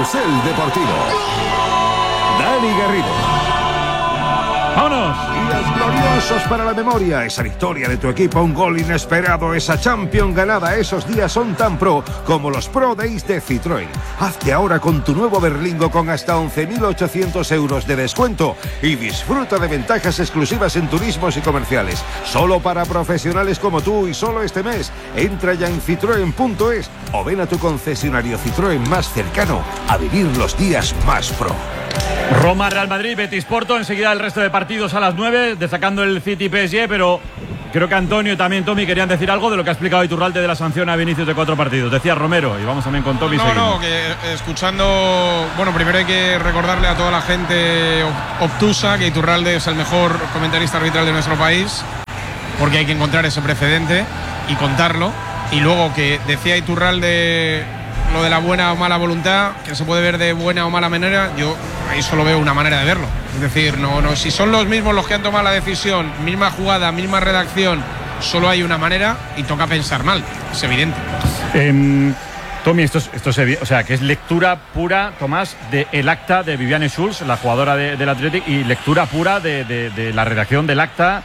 Carrusel Deportivo. Dani Garrido. ¡Vámonos! Días gloriosos para la memoria. Esa victoria de tu equipo, un gol inesperado, esa Champions ganada. Esos días son tan pro como los Pro Days de Citroën. Hazte ahora con tu nuevo Berlingo con hasta 11.800 euros de descuento y disfruta de ventajas exclusivas en turismos y comerciales. Solo para profesionales como tú y solo este mes. Entra ya en citroen.es o ven a tu concesionario Citroën más cercano a vivir los días más pro. Roma, Real Madrid, Betis, Porto. Enseguida el resto de partidos a las 9, destacando el City PSG, pero creo que Antonio y también Tommy querían decir algo de lo que ha explicado Iturralde de la sanción a Vinicius de 4 partidos. Decía Romero, y vamos también con Tommy. No, que escuchando, bueno, primero hay que recordarle a toda la gente obtusa que Iturralde es el mejor comentarista arbitral de nuestro país, porque hay que encontrar ese precedente y contarlo. Y luego que decía Iturralde lo de la buena o mala voluntad, que se puede ver de buena o mala manera, yo ahí solo veo una manera de verlo. Es decir, no, si son los mismos los que han tomado la decisión, misma jugada, misma redacción, solo hay una manera y toca pensar mal, es evidente. Tommy, esto es, o sea, que es lectura pura, Tomás, del acta de Viviane Schulz, la jugadora del Athletic, y lectura pura de la redacción del acta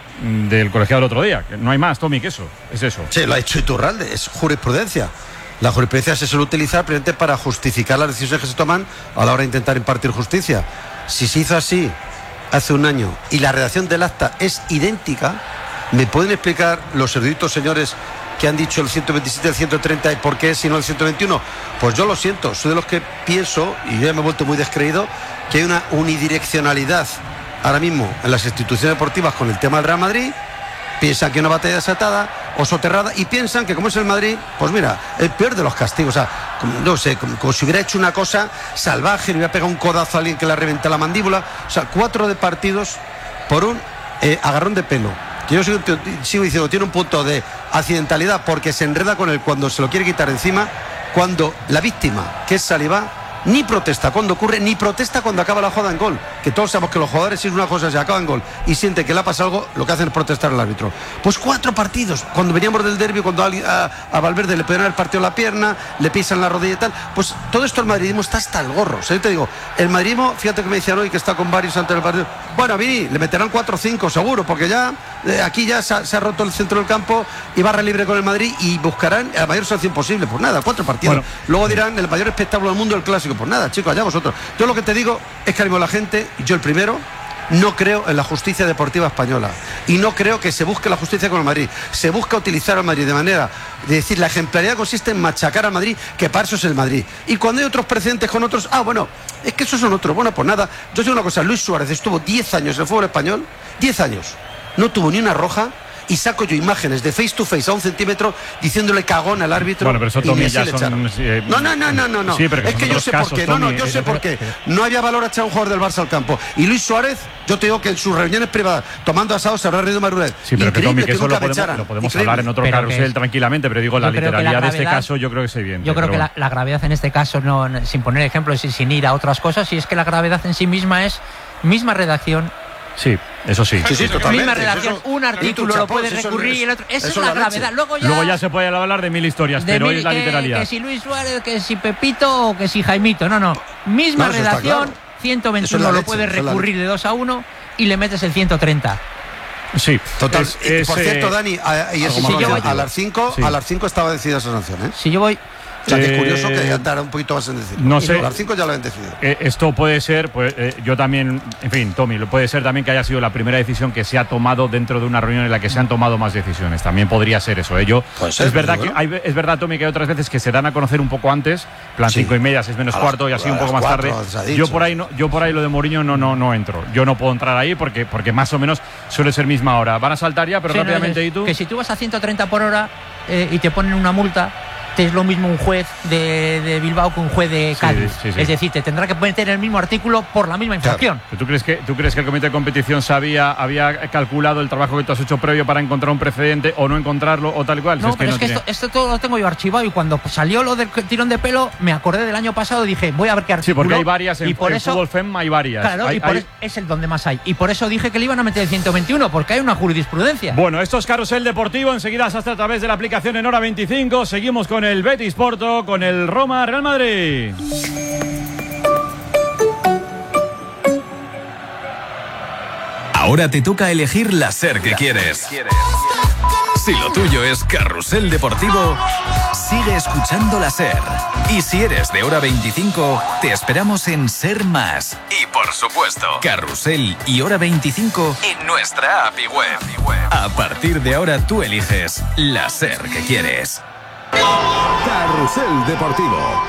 del colegiado del otro día. No hay más, Tommy, que eso. Es eso. Sí, lo ha hecho Iturralde, es jurisprudencia. La jurisprudencia se suele utilizar precisamente para justificar las decisiones que se toman a la hora de intentar impartir justicia. Si se hizo así hace un año y la redacción del acta es idéntica, ¿me pueden explicar los eruditos señores que han dicho el 127, el 130 y por qué si no el 121? Pues yo lo siento, soy de los que pienso, y yo ya me he vuelto muy descreído, que hay una unidireccionalidad ahora mismo en las instituciones deportivas con el tema del Real Madrid. Piensan que una batalla desatada o soterrada y piensan que como es el Madrid, pues mira, el peor de los castigos, o sea, no sé, como si hubiera hecho una cosa salvaje, le hubiera pegado un codazo a alguien que le reventa la mandíbula, o sea, 4 de partidos por un agarrón de pelo, que yo sigo diciendo, tiene un punto de accidentalidad porque se enreda con él cuando se lo quiere quitar encima, cuando la víctima, que es Saliba, ni protesta cuando ocurre, ni protesta cuando acaba la jugada en gol, que todos sabemos que los jugadores, si es una cosa se acaba en gol y sienten que le ha pasado algo, lo que hacen es protestar al árbitro. Pues 4 partidos, cuando veníamos del derbi, cuando a Valverde le pueden haber partido la pierna, le pisan la rodilla y tal, pues todo esto el madridismo está hasta el gorro. O sea, yo te digo, el madridismo, fíjate que me decían hoy que está con varios antes del partido, bueno, a Vini le meterán 4 o 5 seguro, porque ya aquí ya se ha roto el centro del campo y barra libre con el Madrid y buscarán la mayor sanción posible. Pues nada, 4 partidos. Bueno, luego dirán el mayor espectáculo del mundo, el clásico. Pues nada, chicos, allá vosotros. Yo lo que te digo es que la gente, yo el primero, no creo en la justicia deportiva española y no creo que se busque la justicia con el Madrid. Se busca utilizar al Madrid de manera de decir, la ejemplaridad consiste en machacar al Madrid, que para eso es el Madrid. Y cuando hay otros precedentes con otros, bueno, es que esos son otros. Bueno, pues nada, yo digo una cosa, Luis Suárez estuvo 10 años en el fútbol español, 10 años, no tuvo ni una roja. Y saco yo imágenes de face to face a 1 centímetro diciéndole cagón al árbitro. Bueno, pero eso Tommy ya son, no. Sí, pero es que yo sé por qué. Yo sé por qué. No había valor a echar a un jugador del Barça al campo. Y Luis Suárez, yo te digo que en sus reuniones privadas, tomando asado, se habrá reído Marulet. Sí, pero que Tommy, que eso lo podemos hablar en otro carrusel tranquilamente, pero digo, la literalidad de este caso yo creo que es evidente. Yo creo que la gravedad en este caso, sin poner ejemplos y sin ir a otras cosas, y es que la gravedad en sí misma es misma redacción. Sí, eso sí. Sí, totalmente. Misma redacción, un artículo lo puede recurrir y el otro. Esa es la gravedad. Luego ya se puede hablar de 1000 historias, pero hoy es la literalidad. Que si Luis Suárez, que si Pepito o que si Jaimito. No. Misma redacción, claro. 121 lo puedes recurrir de 2-1 y le metes el 130. Sí, total. Por cierto, Dani, a las 5 estaba decidida esa sanción, ¿eh? Si yo voy. O sea, que es curioso que ya tarda un poquito más en decirlo. No sé. A las 5 ya lo habían decidido. Esto puede ser, pues yo también, en fin, Tommy, puede ser también que haya sido la primera decisión que se ha tomado dentro de una reunión en la que se han tomado más decisiones. También podría ser eso. Es verdad, Tommy, que hay otras veces que se dan a conocer un poco antes, plan 5:30, 6 menos cuarto y así un poco más tarde. Yo por ahí lo de Mourinho no entro. Yo no puedo entrar ahí porque más o menos suele ser misma hora. Van a saltar ya, pero rápidamente. ¿Y tú? Que si tú vas a 130 por hora y te ponen una multa, es lo mismo un juez de Bilbao que un juez de Cádiz. Sí. Es decir, te tendrá que meter en el mismo artículo por la misma infracción. Claro. ¿Tú crees que el comité de competición había calculado el trabajo que tú has hecho previo para encontrar un precedente o no encontrarlo o tal y cual? No, pero es que esto todo lo tengo yo archivado y cuando salió lo del tirón de pelo me acordé del año pasado y dije, voy a ver qué artículo. Sí, porque hay varias en Fútbol Fem, hay varias. Claro, es el donde más hay. Y por eso dije que le iban a meter el 121, porque hay una jurisprudencia. Bueno, esto es Carrusel Deportivo. Enseguida hasta a través de la aplicación en Hora 25. Seguimos con el Betis Porto, con el Roma Real Madrid. Ahora te toca elegir la SER que quieres. Si lo tuyo es Carrusel Deportivo, sigue escuchando la SER. Y si eres de Hora 25, te esperamos en SER Más. Y por supuesto, Carrusel y Hora 25 en nuestra app y web. A partir de ahora tú eliges la SER que quieres. Carrusel Deportivo.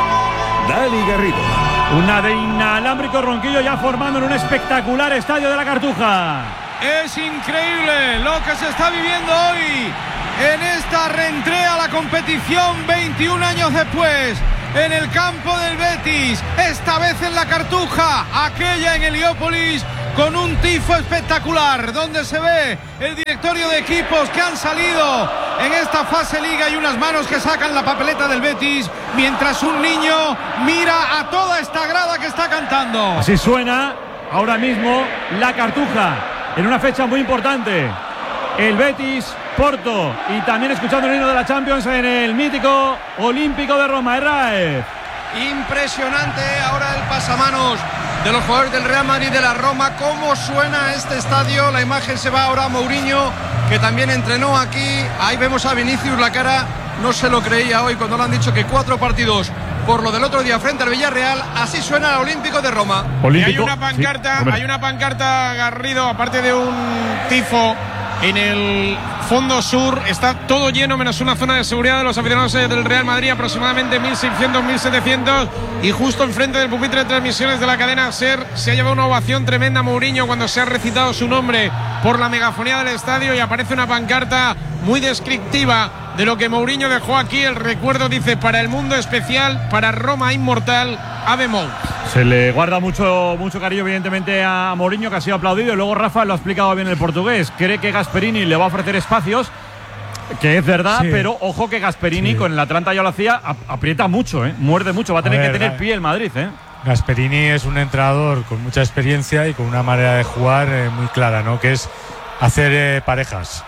Dani Garrido. Una de inalámbrico Ronquillo ya formando en un espectacular estadio de la Cartuja. Es increíble lo que se está viviendo hoy en esta reentrée a la competición 21 años después. En el campo del Betis, esta vez en la Cartuja, aquella en Heliópolis, con un tifo espectacular, donde se ve el directorio de equipos que han salido en esta fase liga y unas manos que sacan la papeleta del Betis, mientras un niño mira a toda esta grada que está cantando. Así suena ahora mismo la Cartuja, en una fecha muy importante. El Betis, Porto, y también escuchando el himno de la Champions en el mítico Olímpico de Roma. Herrera. Impresionante ahora el pasamanos de los jugadores del Real Madrid de la Roma. Cómo suena este estadio. La imagen se va ahora a Mourinho, que también entrenó aquí. Ahí vemos a Vinicius, la cara no se lo creía hoy cuando le han dicho que 4 partidos por lo del otro día frente al Villarreal. Así suena el Olímpico de Roma. Y hay una pancarta, Garrido, aparte de un tifo en el fondo sur. Está todo lleno menos una zona de seguridad de los aficionados del Real Madrid, aproximadamente 1.600, 1.700, y justo enfrente del pupitre de transmisiones de la cadena SER se ha llevado una ovación tremenda a Mourinho cuando se ha recitado su nombre por la megafonía del estadio, y aparece una pancarta muy descriptiva de lo que Mourinho dejó aquí. El recuerdo dice: para el mundo especial, para Roma inmortal, Ave Mou. Se le guarda mucho cariño, evidentemente, a Mourinho, que ha sido aplaudido. Y luego Rafa lo ha explicado bien el portugués. Cree que Gasperini le va a ofrecer espacios, que es verdad, sí. Pero ojo que Gasperini, con el Atlanta ya lo hacía, aprieta mucho, muerde mucho. Va a tener que tener pie el Madrid. Gasperini es un entrenador con mucha experiencia y con una manera de jugar muy clara, ¿no? Que es hacer parejas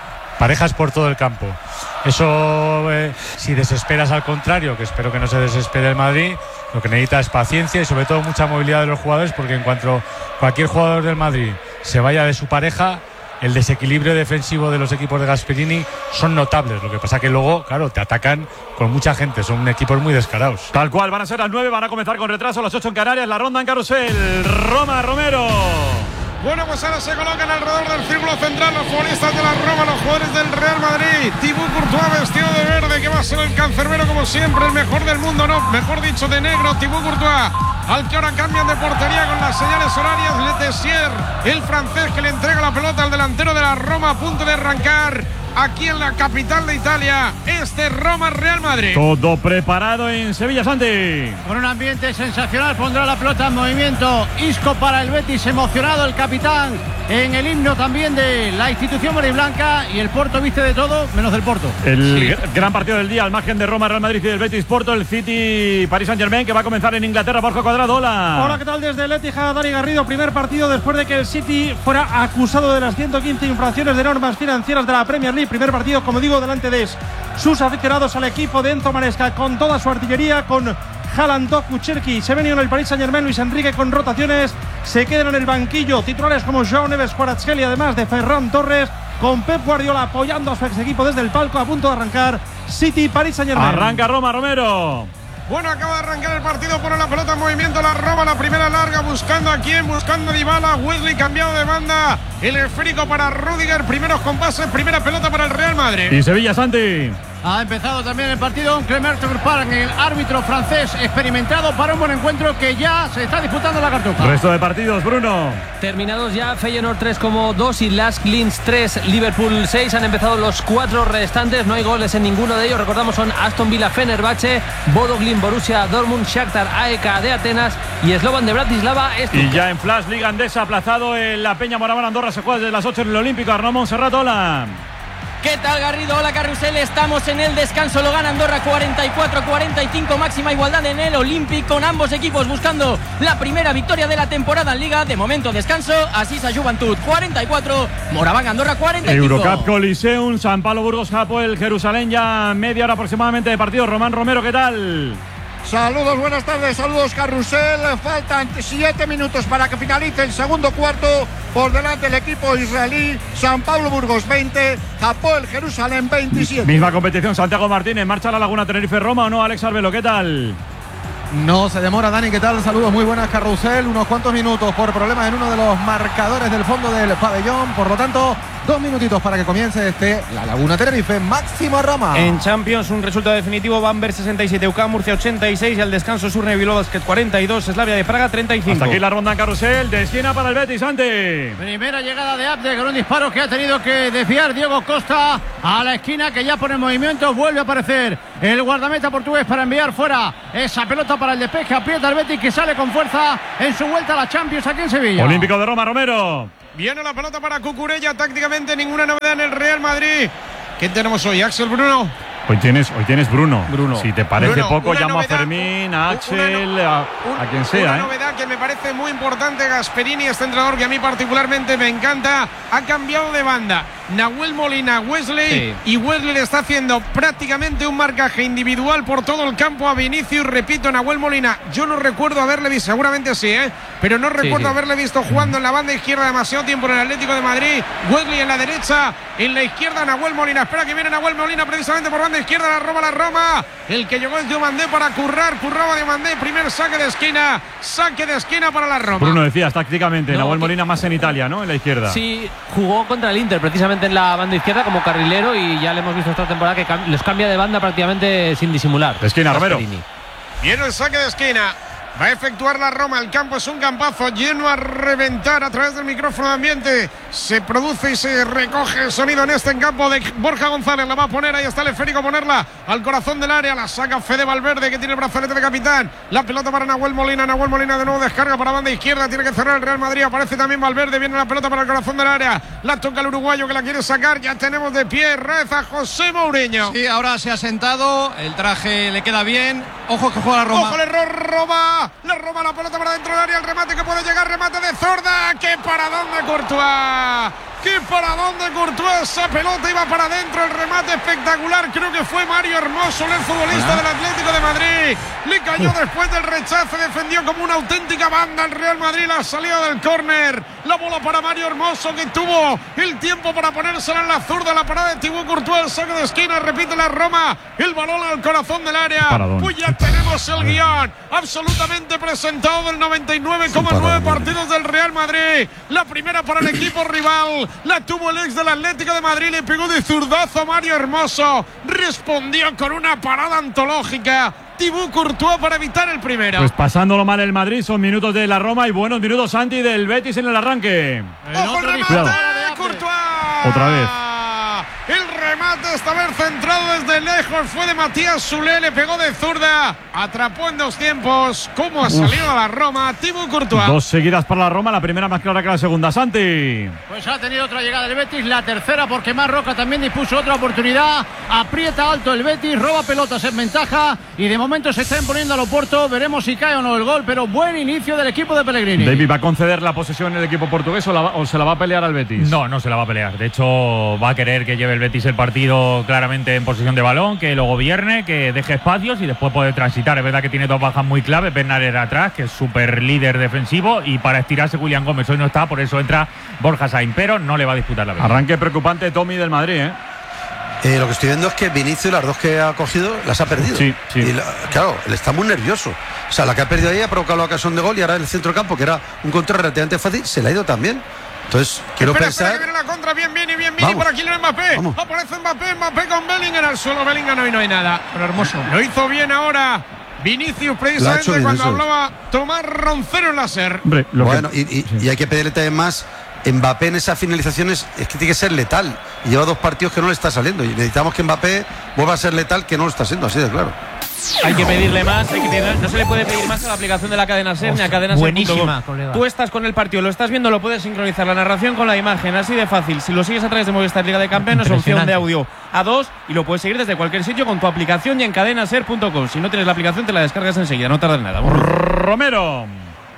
por todo el campo. Eso, si desesperas al contrario, que espero que no se desespere el Madrid, lo que necesita es paciencia y sobre todo mucha movilidad de los jugadores, porque en cuanto cualquier jugador del Madrid se vaya de su pareja, el desequilibrio defensivo de los equipos de Gasperini son notables. Lo que pasa que luego, claro, te atacan con mucha gente, son equipos muy descarados. Tal cual, van a ser las 9, van a comenzar con retraso, a las 8 en Canarias, la ronda en Carrusel. Roma, Romero. Bueno, pues ahora se colocan alrededor del círculo central los futbolistas de la Roma, los jugadores del Real Madrid. Thibaut Courtois vestido de verde, que va a ser el cancerbero como siempre, el mejor del mundo, no, mejor dicho de negro. Thibaut Courtois, al que ahora cambian de portería con las señales horarias. Le Tessier, el francés, que le entrega la pelota al delantero de la Roma, a punto de arrancar aquí en la capital de Italia, este Roma-Real Madrid. Todo preparado en Sevilla, Santi. Con un ambiente sensacional, pondrá la pelota en movimiento. Isco para el Betis, emocionado el capitán en el himno también de la institución verdiblanca, y el Porto viste de todo menos del Porto. El gran partido del día, al margen de Roma, Real Madrid y del Betis, Porto, el City, Paris Saint-Germain, que va a comenzar en Inglaterra. Borja Cuadrado, hola. Hola, ¿qué tal? Desde el Etihad, Dani Garrido. Primer partido después de que el City fuera acusado de las 115 infracciones de normas financieras de la Premier League. Primer partido, como digo, delante de sus aficionados, al equipo de Enzo Maresca con toda su artillería, con Haaland, Doku, Cherki, Semenyo en el Paris Saint-Germain, Luis Enrique con rotaciones, se quedan en el banquillo titulares como Joao Neves, Kvaratskhelia, además de Ferran Torres, con Pep Guardiola apoyando a su ex equipo desde el palco, a punto de arrancar City, Paris Saint-Germain. Arranca Roma, Romero. Bueno, acaba de arrancar el partido, pone la pelota en movimiento la Roma, la primera larga, buscando a quién, buscando a Dybala. Wesley cambiado de banda, el esférico para Rüdiger, primeros compases, primera pelota para el Real Madrid. Y Sevilla, Santi. Ha empezado también el partido Clément Turpin, el árbitro francés experimentado, para un buen encuentro que ya se está disputando la Cartuja. Resto de partidos, Bruno. Terminados ya, Feyenoord 3,2 y Lask Linz 3, Liverpool 6. Han empezado los 4 restantes, no hay goles en ninguno de ellos. Recordamos, son Aston Villa, Fenerbahce, Bodo Glimt, Borussia Dortmund, Shakhtar, AEK de Atenas y Slovan de Bratislava. Y ya en Flash, Liga Andesa, aplazado en la Peña Moraván Andorra, se juega desde las 8 en el Olímpico. Arnaud Montserrat, hola. ¿Qué tal, Garrido? Hola, Carrusel. Estamos en el descanso. Lo gana Andorra 44-45. Máxima igualdad en el Olímpico, con ambos equipos buscando la primera victoria de la temporada en Liga. De momento descanso. Asisa Juventud 44. Moraván Andorra 45. Eurocup Coliseum, San Pablo Burgos, Hapoel Jerusalén. Ya media hora aproximadamente de partido. Román Romero, ¿qué tal? Saludos, buenas tardes, saludos Carrusel. Faltan 7 minutos para que finalice el segundo cuarto. Por delante el equipo israelí. San Pablo Burgos 20, Hapoel Jerusalén 27. Misma competición, Santiago Martínez. ¿Marcha la Laguna Tenerife-Roma o no? Alex Arbelo, ¿qué tal? No se demora, Dani, ¿qué tal? Saludos, muy buenas, Carrusel. Unos cuantos minutos por problemas en uno de los marcadores del fondo del pabellón. Por lo tanto, 2 minutitos para que comience la Laguna Tenerife, Máximo Roma. En Champions, un resultado definitivo: Bamberg 67, UCAM Murcia 86 y al descanso Surne Bilbao Basket 42, Slavia de Praga 35. Hasta aquí la ronda en Carrusel, de esquina para el Betis, Santi. Primera llegada de Abde con un disparo que ha tenido que desviar Diego Costa a la esquina, que ya pone en movimiento. Vuelve a aparecer el guardameta portugués para enviar fuera esa pelota para el despeje. Aprieta el Betis, que sale con fuerza en su vuelta a la Champions aquí en Sevilla. Olímpico de Roma, Romero. Viene la pelota para Cucurella, tácticamente ninguna novedad en el Real Madrid. ¿Quién tenemos hoy? ¿Axel Bruno? Hoy tienes Bruno. Si te parece Bruno, poco, llamo novedad, a Fermín, a Axel, a quien sea. Una novedad que me parece muy importante: Gasperini, este entrenador que a mí particularmente me encanta, ha cambiado de banda. Nahuel Molina, Wesley, y Wesley le está haciendo prácticamente un marcaje individual por todo el campo a Vinicius. Repito, Nahuel Molina, yo no recuerdo haberle visto, seguramente sí, pero no recuerdo haberle visto jugando en la banda izquierda demasiado tiempo en el Atlético de Madrid. Wesley en la derecha, en la izquierda Nahuel Molina. Espera que viene Nahuel Molina precisamente por banda izquierda, la Roma. El que llegó es Diomandé para curraba Diomandé. Primer saque de esquina para la Roma. Bruno, decías tácticamente, Nahuel Molina más en Italia, ¿no? En la izquierda. Sí, jugó contra el Inter precisamente en la banda izquierda como carrilero, y ya le hemos visto esta temporada que les cambia de banda prácticamente sin disimular. De esquina, Romero. Viene el saque de esquina. Va a efectuar la Roma. El campo es un campazo lleno a reventar. A través del micrófono de ambiente se produce y se recoge el sonido en este campo de Borja González. La va a poner, ahí está el esférico, ponerla al corazón del área. La saca Fede Valverde, que tiene el brazalete de capitán. La pelota para Nahuel Molina. Nahuel Molina de nuevo descarga para banda izquierda. Tiene que cerrar el Real Madrid. Aparece también Valverde. Viene la pelota para el corazón del área. La toca el uruguayo, que la quiere sacar. Ya tenemos de pie Reza José Mourinho. Sí, ahora se ha sentado. El traje le queda bien. Ojo que juega la Roma. Ojo el error, Roma. La Roma, la pelota para dentro del área. El remate que puede llegar. Remate de Zorda. ¡Qué paradón de Courtois! ¡Qué paradón de Courtois! Esa pelota iba para adentro. El remate espectacular. Creo que fue Mario Hermoso, el futbolista del Atlético de Madrid. Le cayó después del rechazo. Defendió como una auténtica banda el Real Madrid. La salida del córner. La bola para Mario Hermoso, que tuvo el tiempo para ponérsela en la zurda. La parada de Thibaut Courtois. El saque de esquina. Repite la Roma. El balón al corazón del área. Pues ya tenemos el guión absolutamente presentado del 99,9 partidos del Real Madrid. La primera para el equipo rival. La tuvo el ex del Atlético de Madrid. Le pegó de zurdazo a Mario Hermoso. Respondió con una parada antológica Thibaut Courtois para evitar el primero. Pues pasándolo mal el Madrid. Son minutos de la Roma y buenos minutos, Santi, del Betis en el arranque. ¡Ojo el remate de Courtois! Otra vez. El remate, esta vez centrado desde lejos, fue de Matías Soulé, le pegó de zurda, atrapó en 2 tiempos. ¿Cómo ha salido a la Roma Thibaut Courtois? 2 seguidas para la Roma, la primera más clara que la segunda, Santi. Pues ha tenido otra llegada del Betis, la tercera, porque Marroca también dispuso otra oportunidad. Aprieta alto el Betis, roba pelotas en ventaja y de momento se está imponiendo al Oporto. Veremos si cae o no el gol, pero buen inicio del equipo de Pellegrini. David, ¿va a conceder la posesión el equipo portugués o se la va a pelear al Betis? No se la va a pelear. De hecho, va a querer que lleve el Betis el partido claramente en posesión de balón, que lo gobierne, que deje espacios y después puede transitar. Es verdad que tiene 2 bajas muy claves. Bernard atrás, que es súper líder defensivo, y para estirarse William Gómez hoy no está, por eso entra Borja Sainz, pero no le va a disputar la Betis. Arranque preocupante, Tommy, del Madrid, Lo que estoy viendo es que Vinicius, las 2 que ha cogido, las ha perdido. Sí. Y claro, él está muy nervioso. O sea, la que ha perdido ahí ha provocado la ocasión de gol, y ahora en el centro del campo, que era un control relativamente fácil, se le ha ido también. Entonces, quiero pensar. Que viene la contra, bien, por aquí lo Mbappé. Vamos. Aparece Mbappé con Bellingham al suelo. Bellingham y no hay nada. Pero Hermoso. Lo hizo bien ahora Vinicius, precisamente cuando hablaba Tomás Roncero en la SER. Bueno, y hay que pedirle también más. Mbappé en esas finalizaciones es que tiene que ser letal. Y lleva 2 partidos que no le está saliendo. Y necesitamos que Mbappé vuelva a ser letal, que no lo está siendo, así de claro. Hay que pedirle más, no se le puede pedir más a la aplicación de la cadena SER ni a cadena buenísima, SER.com. colega. Tú estás con el partido, lo estás viendo, lo puedes sincronizar la narración con la imagen, así de fácil. Si lo sigues a través de Movistar Liga de Campeones, opción de audio A2, y lo puedes seguir desde cualquier sitio con tu aplicación y en cadenaser.com. Si no tienes la aplicación, te la descargas enseguida, no tardas nada. Romero.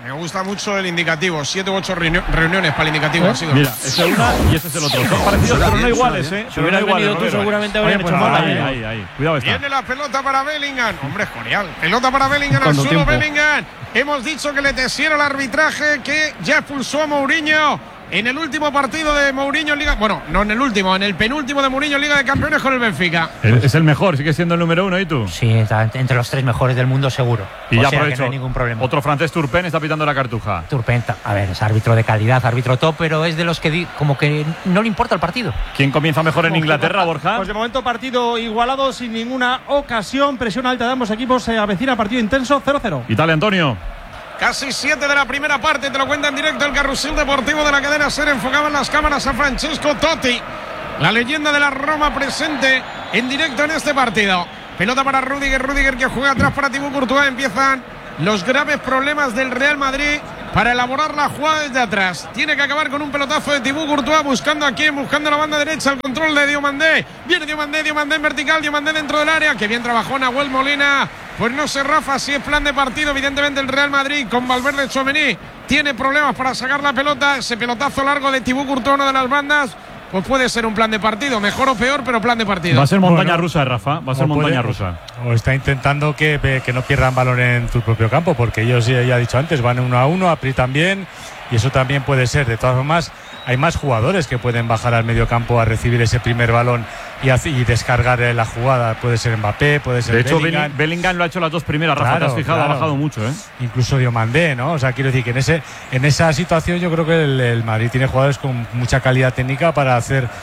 Me gusta mucho el indicativo. 7 u 8 reuniones para el indicativo. Ha sido. Mira, ese es una y ese es el otro. Son parecidos, pero no iguales, ¿eh? Si hubieras venido tú, seguramente habrían hecho mal. Ahí. Cuidado está. Viene la pelota para Bellingham. Hombre, es genial. Pelota para Bellingham al suelo. Bellingham. Hemos dicho que le tesiera el arbitraje, que ya expulsó a Mourinho en el último partido de Mourinho en Liga. Bueno, no en el último, en el penúltimo de Mourinho en Liga de Campeones con el Benfica. Es el mejor, sigue siendo el número 1, ¿y tú? Sí, está entre los 3 mejores del mundo seguro. Y ya aprovecho, no hay ningún problema. Otro francés, Turpin, está pitando la cartuja. Turpin, a ver, es árbitro de calidad, árbitro top, pero es de los que como que no le importa el partido. ¿Quién comienza mejor en Inglaterra, Borja? Pues de momento partido igualado, sin ninguna ocasión, presión alta de ambos equipos, se avecina partido intenso, 0-0. Italia, Antonio. Casi 7 de la primera parte, te lo cuenta en directo el carrusel deportivo de la cadena SER. Enfocaban las cámaras a Francesco Totti, la leyenda de la Roma, presente en directo en este partido. Pelota para Rudiger que juega atrás para Thibaut Courtois. Empiezan los graves problemas del Real Madrid para elaborar la jugada desde atrás. Tiene que acabar con un pelotazo de Thibaut Courtois, buscando a quién, buscando la banda derecha, el control de Diomandé. Viene Diomandé en vertical, Diomandé dentro del área. Que bien trabajó Nahuel Molina. Pues no sé, Rafa, si es plan de partido. Evidentemente el Real Madrid con Valverde, Tchouaméni tiene problemas para sacar la pelota. Ese pelotazo largo de Thibaut Courtois, una de las bandas, pues puede ser un plan de partido, mejor o peor, pero plan de partido. Va a ser montaña rusa, Rafa, va a ser montaña rusa. O está intentando que no pierdan balón en tu propio campo, porque ellos, ya he dicho antes, van 1-1, aprietan bien, y eso también puede ser. De todas formas, hay más jugadores que pueden bajar al medio campo a recibir ese primer balón y descargar la jugada. Puede ser Mbappé, puede ser Bellingham. De hecho, Bellingham lo ha hecho las dos primeras, Rafa, te has fijado, ha bajado mucho, ¿eh? Incluso Diomandé, ¿no? O sea, quiero decir que en esa situación yo creo que el Madrid tiene jugadores con mucha calidad técnica para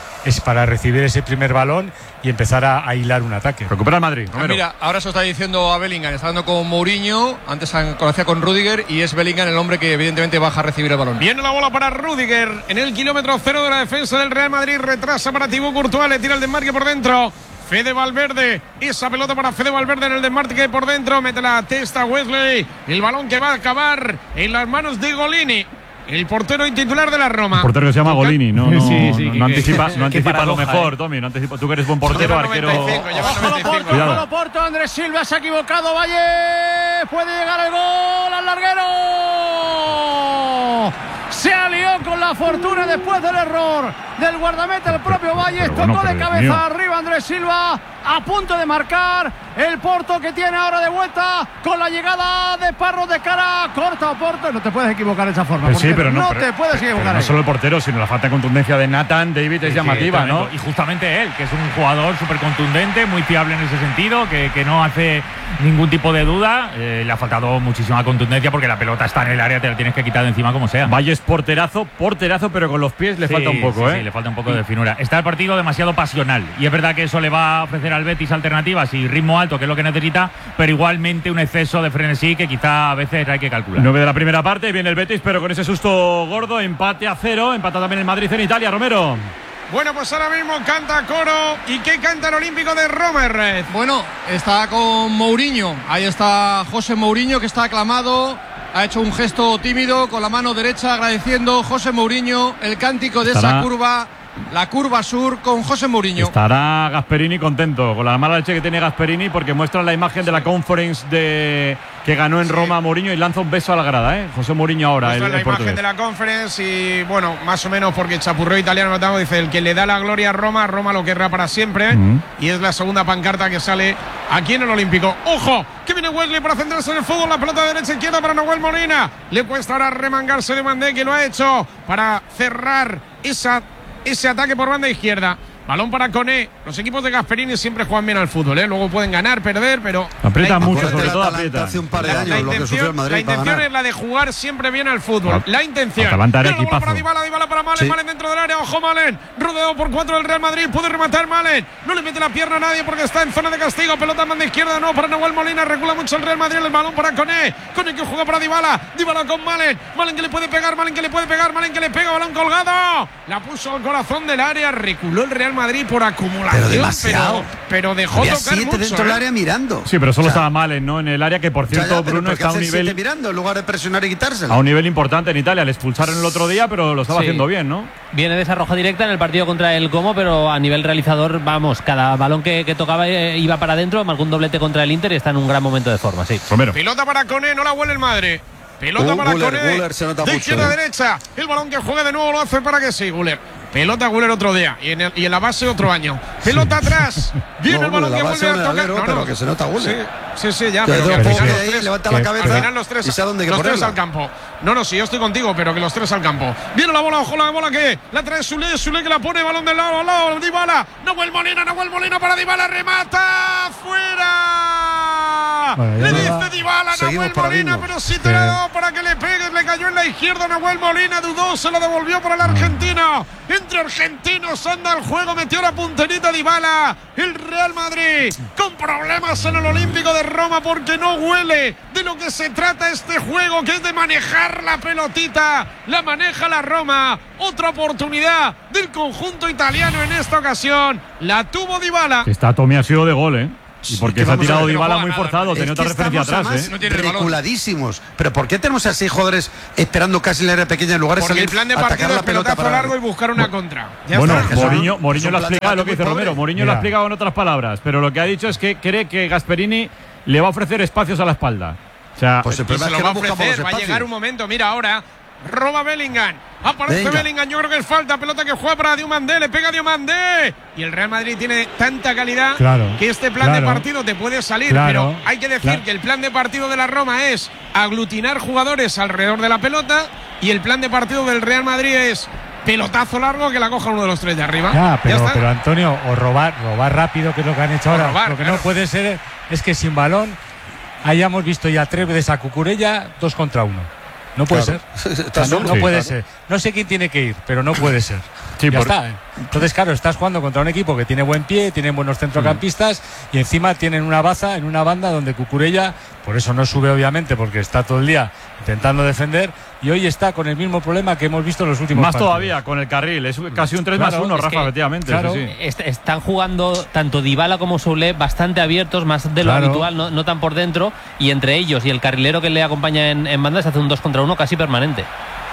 recibir ese primer balón y empezar a hilar un ataque. Recupera el Madrid. Mira, ahora se lo está diciendo a Bellingham, está dando con Mourinho, antes conocía con Rudiger, y es Bellingham el hombre que evidentemente baja a recibir el balón. Viene la bola para Rudiger en el kilómetro 0 de la defensa del Real Madrid. Retrasa para Thibaut Courtois, le tira el desmarque por dentro. Fede Valverde, esa pelota para Fede Valverde en el desmarque por dentro, mete la testa Wesley, el balón que va a acabar en las manos de Golini, el portero y titular de la Roma. El portero que se llama Golini, no anticipa lo mejor, ¿eh? Tommy, no anticipa. Tú que eres buen portero, arquero. Cuidado. Porto, Andrés Silva se ha equivocado, Valle, puede llegar el gol al larguero. Se alió con la fortuna después del error del guardameta, el propio Valle. Tocó de cabeza arriba Andrés Silva, a punto de marcar el Porto, que tiene ahora de vuelta con la llegada de Parro de cara corta. Porto, no te puedes equivocar de esa forma. Sí, pero no te puedes equivocar. No solo el portero, sino la falta de contundencia de Nathan David es llamativa, ¿no? Y justamente él, que es un jugador súper contundente, muy fiable en ese sentido, que no hace ningún tipo de duda. Le ha faltado muchísima contundencia porque la pelota está en el área, te la tienes que quitar de encima como sea. Valle es porterazo, pero con los pies le falta un poco, Sí, le falta un poco de finura. Está el partido demasiado pasional y es verdad que eso le va a ofrecer al Betis alternativas y ritmo alto, que es lo que necesita, pero igualmente un exceso de frenesí que quizá a veces hay que calcular. 9 de la primera parte, viene el Betis, pero con ese susto gordo, empate a 0, empata también el Madrid en Italia, Romero. Bueno, pues ahora mismo canta coro. ¿Y qué canta el Olímpico de Roma, Red? Bueno, está con Mourinho. Ahí está José Mourinho, que está aclamado. Ha hecho un gesto tímido con la mano derecha, agradeciendo José Mourinho el cántico de esa curva, la curva sur, con José Mourinho. Estará Gasperini contento con la mala leche que tiene Gasperini, porque muestra la imagen de la conference que ganó en Roma Mourinho y lanza un beso a la grada, ¿eh? José Mourinho ahora. Muestra la imagen de la conference y, bueno, más o menos porque chapurreo italiano notamos, dice: el que le da la gloria a Roma lo querrá para siempre. Y es la segunda pancarta que sale aquí en el Olímpico. ¡Ojo! Que viene Wesley para centrarse en el fútbol. La pelota de derecha izquierda para Nahuel Molina. Le cuesta ahora remangarse de Mandé, que lo ha hecho para cerrar ese ataque por banda izquierda. Balón para Koné. Los equipos de Gasperini siempre juegan bien al fútbol, ¿eh? Luego pueden ganar, perder, pero aprieta mucho, sobre todo aprieta. Hace un par de años lo que sufrió el Madrid. La intención es la de jugar siempre bien al fútbol. La intención. Atalanta era equipazo. equipazo. Dybala para Malen, Malen dentro del área. Ojo Malen, rodeado por 4 del Real Madrid. Puede rematar Malen. No le mete la pierna a nadie porque está en zona de castigo. Pelota en banda izquierda, no para Nahuel Molina. Recula mucho el Real Madrid. El balón para Koné. Koné que juega para Dybala. Dybala con Malen. Malen que le puede pegar, Malen que le puede pegar, Malen que le pega. Balón colgado. La puso al corazón del área. Reculó el Real Madrid por acumulación. Pero demasiado. Pero dejó había tocar 7 mucho, dentro del área mirando. Sí, pero solo estaba Malen, ¿no? En el área, que por cierto, Bruno está a un nivel mirando en lugar de presionar y quitárselo. A un nivel importante en Italia. Le expulsaron el otro día, pero lo estaba haciendo bien, ¿no? Viene de esa roja directa en el partido contra el Como, pero a nivel realizador, vamos, cada balón que tocaba iba para adentro. Marcó un doblete contra el Inter y está en un gran momento de forma, sí. Romero. Pelota para Koné, no la huele el Madrid. Pelota para Güler, Koné. Güler se nota De mucho, izquierda a derecha. El balón que juega de nuevo lo hace para que sí, Güler. Pelota Güler otro día. Y en la base otro año. Pelota atrás. Viene el balón que vuelve a tocar. Pero que se nota Güler. Sí, ya. Pero que al final los ahí, tres, levanta la cabeza al final los tres, y sabe dónde hay que los tres ponerla. al campo. No, sí, yo estoy contigo, pero que los tres al campo. Viene la bola, ojo la bola que la trae Soulé que la pone, balón del lado al lado. Dybala. Nahuel Molina para Dybala. Remata. ¡Fuera! Bueno, le dice Dybala, Nahuel Molina, pero si te la ha dado para que le pegues. Le cayó en la izquierda Nahuel Molina. Dudó, se la devolvió para el argentino. Entre argentinos anda el juego. Metió la punterita Dybala. El Real Madrid con problemas en el Olímpico de Roma porque no huele de lo que se trata este juego, que es de manejar la pelotita. La maneja la Roma. Otra oportunidad del conjunto italiano en esta ocasión. La tuvo Dybala. Está Tommy ha sido de gol, ¿eh? Y porque se ha tirado Dybala muy nada, forzado, tenía otra referencia atrás, ¿eh? Reculadísimos. Pero ¿por qué tenemos a 6 jugadores esperando casi en la área pequeña en lugar de Porque salir el plan de a atacar partido la es pelota pelotazo para largo y buscar una contra. Ya bueno, está. Mourinho lo ha explicado lo que dice Romero. Mourinho lo ha explicado en otras palabras, pero lo que ha dicho es que cree que Gasperini le va a ofrecer espacios a la espalda. O sea, pues el problema es que se lo va a ofrecer. Va a llegar un momento. Mira ahora. Roba Bellingham. Aparece Bellingham. Yo creo que es falta. Pelota que juega para Diomandé. Le pega Diomandé. Y el Real Madrid tiene tanta calidad que este plan de partido te puede salir. Pero hay que decir que el plan de partido de la Roma es aglutinar jugadores alrededor de la pelota. Y el plan de partido del Real Madrid es pelotazo largo que la coja uno de los tres de arriba. Ya, pero Antonio, o robar rápido, que es lo que han hecho ahora. Lo que no puede ser es que sin balón hayamos visto ya 3 veces a Cucurella 2 contra 1. No puede ser. No puede ser. No sé quién tiene que ir, pero no puede ser. Ya está. Entonces, claro, estás jugando contra un equipo que tiene buen pie, tiene buenos centrocampistas y encima tienen una baza en una banda donde Cucurella, por eso no sube obviamente, porque está todo el día intentando defender y hoy está con el mismo problema que hemos visto en los últimos más partidos. Todavía con el carril, es casi un 3+1, Rafa, efectivamente. Claro, están jugando tanto Dybala como Soulé bastante abiertos, más de lo habitual, no tan por dentro, y entre ellos y el carrilero que le acompaña en banda se hace un 2 contra 1 casi permanente.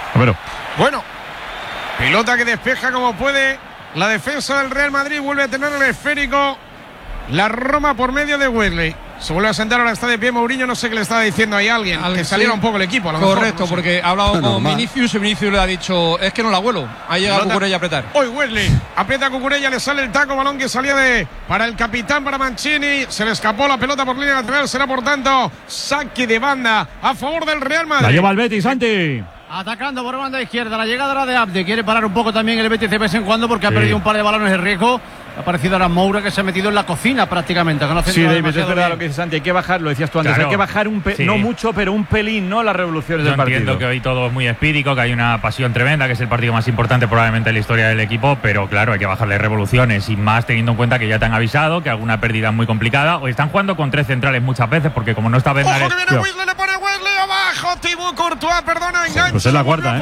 Bueno, pelota que despeja como puede la defensa del Real Madrid, vuelve a tener el esférico la Roma por medio de Wesley. Se vuelve a sentar, ahora está de pie Mourinho, no sé qué le estaba diciendo ahí a alguien que saliera un poco el equipo. A lo correcto, mejor, no sé. porque ha hablado con Vinicius y Vinicius le ha dicho, es que no la vuelo. Ha llegado Cucurella a apretar. Hoy Wesley aprieta a Cucurella, le sale el taco, balón que salía para el capitán, para Mancini. Se le escapó la pelota por línea lateral, será por tanto saque de banda a favor del Real Madrid. La lleva el Betis, Santi. Atacando por banda izquierda, la llegada era de Abde. Quiere parar un poco también el Betis de vez en cuando porque ha perdido un par de balones de riesgo. Ha aparecido ahora Moura, que se ha metido en la cocina prácticamente. Sí, David, es verdad lo que dices, Santi. Hay que bajar, lo decías tú antes, hay que bajar no mucho, pero un pelín, ¿no? Las revoluciones del partido. Entiendo que hoy todo es muy espírico, que hay una pasión tremenda, que es el partido más importante probablemente en la historia del equipo, pero claro, hay que bajarle revoluciones y más teniendo en cuenta que ya te han avisado que alguna pérdida es muy complicada. Hoy están jugando con 3 centrales muchas veces, porque como no está Bernard. ¡Ojo que viene Wesley! Le pone Wesley abajo. Thibaut Courtois, perdona, engancha. Pues es la cuarta,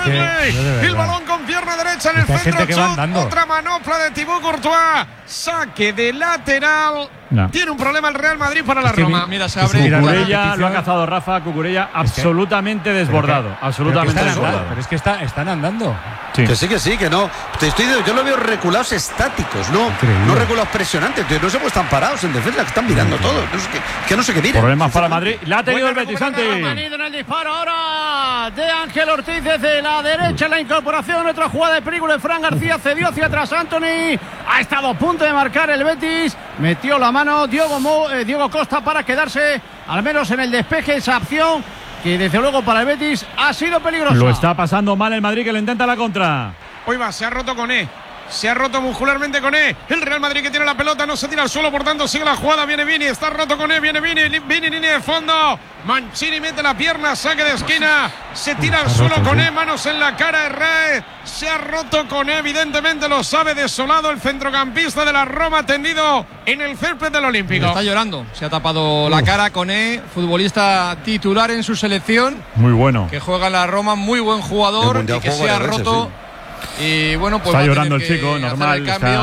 El balón con pierna derecha en el centro. Otra manopla de Thibaut Courtois. Saque de lateral. No. Tiene un problema el Real Madrid para la Roma. Mira, se abre. Cucurella lo ha cazado Rafa. Cucurella absolutamente desbordado. Absolutamente desbordado. Pero es que están andando. Sí. Que sí, que no. Yo lo veo reculados estáticos, no reculados presionantes. No sé cómo están parados en defensa, que están mirando todo. No sé qué miran. Problemas para Madrid. La ha tenido el Betis, Santi. En el disparo ahora de Ángel Ortiz desde la derecha. La incorporación, otra jugada de peligro de Fran García. Cedió hacia atrás Anthony. Ha estado a punto de marcar el Betis. Metió la mano Diego Costa para quedarse al menos en el despeje. Esa opción que desde luego para el Betis ha sido peligrosa. Lo está pasando mal el Madrid, que le intenta la contra. Hoy va, se ha roto Koné. Se ha roto muscularmente Koné. El Real Madrid que tiene la pelota, no se tira al suelo, por tanto sigue la jugada. Viene Vini, está roto Koné, viene Vini, línea de fondo. Mancini mete la pierna, saque de esquina. Se tira al suelo Koné, manos en la cara de Herrera. Se ha roto Koné, evidentemente lo sabe, desolado el centrocampista de la Roma, tendido en el césped del Olímpico. Está llorando, se ha tapado la cara Koné, futbolista titular en su selección. Muy bueno. Que juega en la Roma, muy buen jugador y que se ha roto. Y bueno, pues está llorando el chico, normal.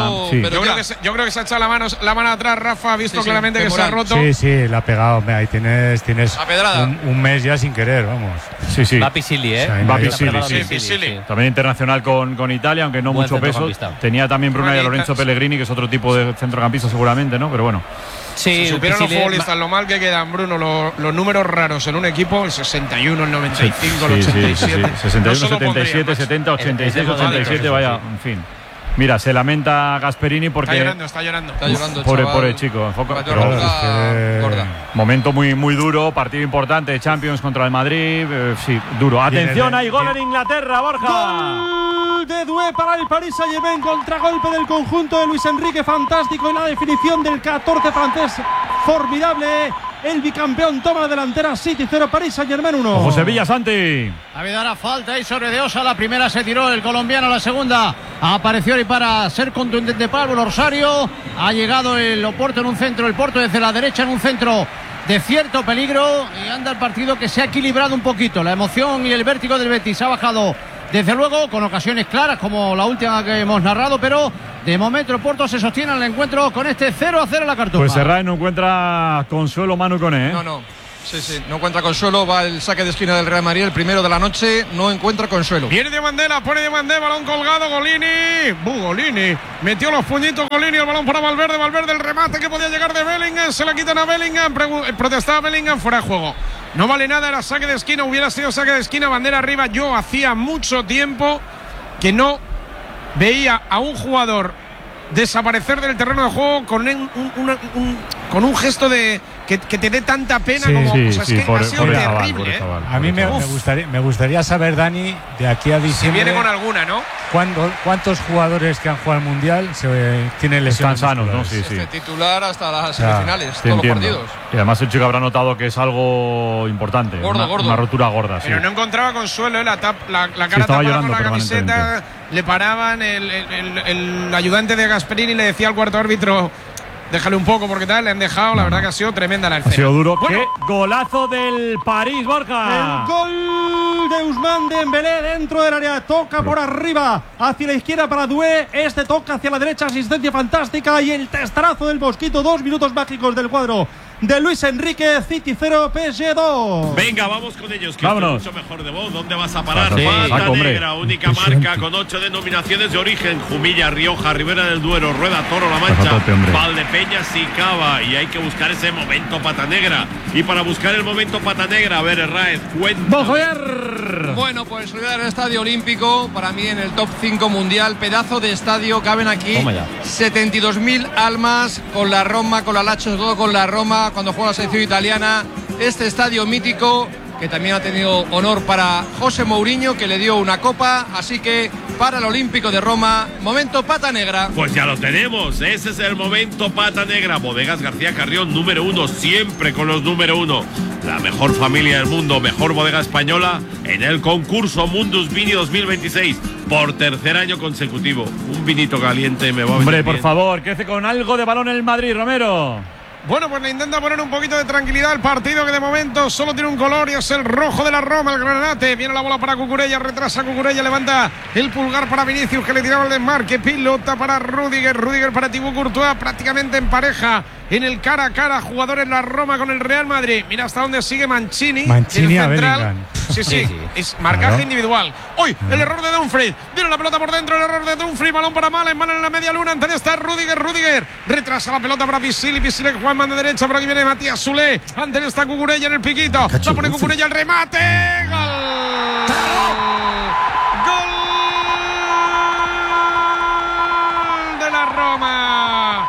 Yo creo que se ha echado la mano atrás, Rafa, ha visto claramente que se ha roto. Sí, la ha pegado. Ahí tienes un mes ya sin querer, vamos. Sí. Va Pisili, Va Pisili. También internacional con Italia, aunque no mucho peso. Tenía también Bruna y Lorenzo Pellegrini, que es otro tipo de centrocampista seguramente, ¿no? Pero bueno. Si supieran los futbolistas lo mal que quedan, Bruno, los números raros en un equipo, el 61, el 95, el 87. 61, 77, 70, 86, 87, vaya, en fin. Mira, se lamenta Gasperini porque… Está llorando. Pobre chico. Momento muy duro, partido importante de Champions contra el Madrid. Sí, duro. Atención, hay gol en Inglaterra, Borja. Gol de Doué para el Paris Saint-Germain, contragolpe del conjunto de Luis Enrique, fantástico en la definición del 14 francés, formidable. El bicampeón toma la delantera, City 0, Paris Saint-Germain 1. Ojo Sevilla, Santi. Ha habido una falta ahí sobre De Osa. La primera se tiró el colombiano, la segunda apareció y para ser contundente Pablo Rosario. Ha llegado el Oporto en un centro, el Porto desde la derecha en un centro de cierto peligro. Y anda el partido que se ha equilibrado un poquito. La emoción y el vértigo del Betis ha bajado, desde luego, con ocasiones claras como la última que hemos narrado, pero de momento el Porto se sostiene en el encuentro con este 0-0 en la Cartuja. Pues Serrat no encuentra consuelo Manu Koné, ¿eh? No. Sí, no encuentra consuelo. Va el saque de esquina del Real Madrid, el primero de la noche. No encuentra consuelo. Viene de Mandela, pone de Mandela, balón colgado. Golini metió los puñitos. Golini, el balón para Valverde. El remate que podía llegar de Bellingham. Se la quitan a Bellingham. Protestaba Bellingham, fuera de juego. No vale nada, era saque de esquina. Hubiera sido saque de esquina, bandera arriba. Yo hacía mucho tiempo que no veía a un jugador desaparecer del terreno de juego con un gesto de que te dé tanta pena como es que ha sido terrible. A mí me gustaría saber, Dani, de aquí a diciembre, si viene con alguna, ¿no? ¿Cuántos jugadores que han jugado al Mundial tienen lesiones? Están sanos, ¿no? Sí. Titular hasta las semifinales, todos los partidos. Y además el chico habrá notado que es algo importante. Gordo. Una rotura gorda, Pero no encontraba consuelo, la cara tapada con la camiseta. Le paraban, el ayudante de Gasperini le decía al cuarto árbitro: déjale un poco porque tal, le han dejado. La verdad que ha sido tremenda la escena. Ha sido duro. Bueno, ¡qué golazo del París, Borja! El gol de Ousmane Dembélé dentro del área. Toca por arriba hacia la izquierda para Doué. Este toca hacia la derecha, asistencia fantástica. Y el testarazo del Mosquito. 2 minutos mágicos del cuadro de Luis Enrique. City 0, PSG 2. Venga, vamos con ellos, que vámonos. mucho mejor de vos. ¿Dónde vas a parar? Sí, Pata Negra, única marca con 8 denominaciones de origen: Jumilla, Rioja, Ribera del Duero, Rueda, Toro, La Mancha, Valdepeñas y Cava. Y hay que buscar ese momento Pata Negra. Y para buscar el momento Pata Negra, a ver, Herráez, cuéntame. Bueno, pues Ciudad del Estadio Olímpico, para mí en el top 5 mundial, pedazo de estadio, caben aquí 72.000 almas, con la Roma, con la Lazio, todo con la Roma, cuando juega la selección italiana. Este estadio mítico, que también ha tenido honor para José Mourinho, que le dio una copa, así que para el Olímpico de Roma, momento Pata Negra. Pues ya lo tenemos, ese es el momento Pata Negra. Bodegas García Carrión, número 1, siempre con los número 1. La mejor familia del mundo, mejor bodega española en el concurso Mundus Vini 2026, por tercer año consecutivo. Un vinito caliente me va a venir. Hombre, por favor, crece con algo de balón el Madrid, Romero. Bueno, pues le intenta poner un poquito de tranquilidad al partido, que de momento solo tiene un color y es el rojo de la Roma, el Granate. Viene la bola para Cucurella, retrasa Cucurella, levanta el pulgar para Vinicius, que le tiraba el desmarque. Pilota para Rudiger para Thibaut Courtois, prácticamente en pareja en el cara a cara, jugadores la Roma con el Real Madrid. Mira hasta dónde sigue Mancini a central. Bellingham. Sí, es marcaje individual. Hoy el error de Dumfries, viene la pelota por dentro, el error de Dumfries, balón para Malen en la media luna, antes está Rudiger, retrasa la pelota para Pisili que juega en mano derecha, por aquí viene Matías Soulé, antes está Cucurella en el piquito, la pone Cucurella, el remate, gol de la Roma,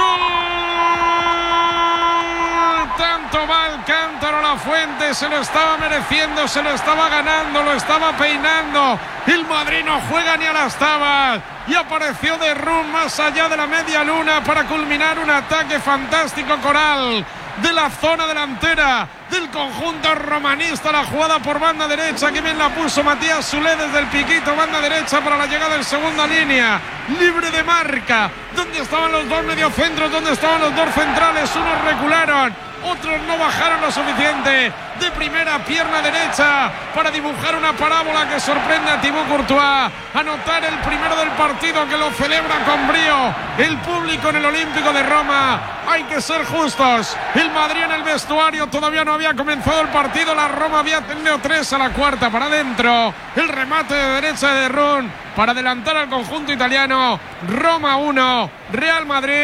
tanto va el cántaro La Fuente, se lo estaba mereciendo, se lo estaba ganando, lo estaba peinando. El Madrid no juega ni a las tabas y apareció de Run más allá de la media luna para culminar un ataque fantástico coral de la zona delantera del conjunto romanista. La jugada por banda derecha, que bien la puso Matías Soulé desde el piquito, banda derecha para la llegada en segunda línea, libre de marca. ¿Dónde estaban los dos mediocentros? ¿Dónde estaban los dos centrales? Unos recularon, otros no bajaron lo suficiente. De primera, pierna derecha para dibujar una parábola que sorprende a Thibaut Courtois. Anotar el primero del partido, que lo celebra con brío el público en el Olímpico de Roma. Hay que ser justos. El Madrid en el vestuario todavía no había comenzado el partido. La Roma había tenido 3 a la cuarta para adentro. El remate de derecha de Run para adelantar al conjunto italiano. Roma 1, Real Madrid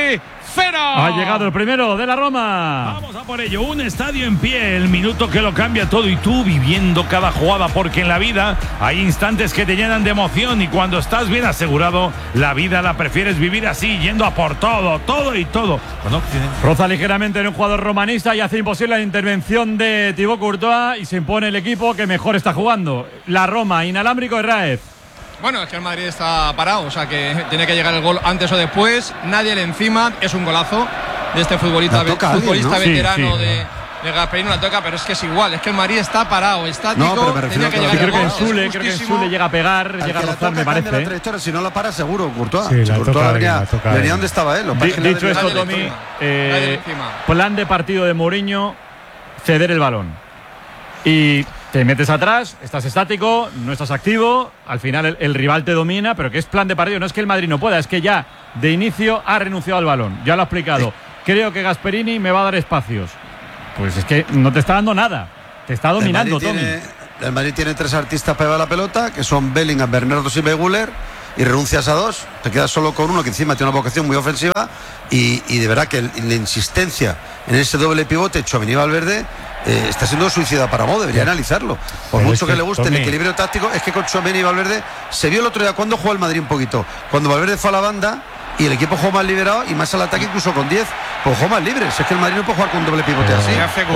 0. Ha llegado el primero de la Roma. Vamos a por ello, un estadio en pie, el minuto que lo cambia todo y tú viviendo cada jugada, porque en la vida hay instantes que te llenan de emoción y cuando estás bien asegurado, la vida la prefieres vivir así, yendo a por todo, todo y todo. Roza ligeramente en un jugador romanista y hace imposible la intervención de Thibaut Courtois y se impone el equipo que mejor está jugando. La Roma, inalámbrico Herráez. Bueno, es que el Madrid está parado, o sea que tiene que llegar el gol antes o después. Nadie le encima, es un golazo de este futbolista veterano, ¿no? de Gasperini, la toca, pero es que es igual, es que el Madrid está parado, estático. No, pero tenía que llegar creo que en Sule llega a pegar, llega a rozar, me parece. La trayectoria, si no la para, seguro, Courtois. Sí, si Courtois venía donde estaba él. Dicho esto, Tommy, plan de partido de Mourinho, ceder el balón. Y te metes atrás, estás estático, no estás activo, al final el rival te domina, pero que es plan de partido, no es que el Madrid no pueda, es que ya de inicio ha renunciado al balón, ya lo ha explicado. Creo que Gasperini me va a dar espacios. Pues es que no te está dando nada, te está dominando, Tommy. El Madrid tiene 3 artistas para llevar la pelota, que son Bellingham, Bernardo Silva y Güler, y renuncias a 2, te quedas solo con uno que encima tiene una vocación muy ofensiva y de verdad que la insistencia en ese doble pivote Tchouaméni y Valverde está siendo suicida para Mo, debería analizarlo. Por pero mucho que le guste Tommy, el equilibrio táctico, es que con Tchouaméni y Valverde se vio el otro día cuando jugó el Madrid un poquito, cuando Valverde fue a la banda y el equipo jugó más liberado y más al ataque, incluso con 10, pues jugó más libre. Si es que el Madrid no puede jugar con un doble pivote así.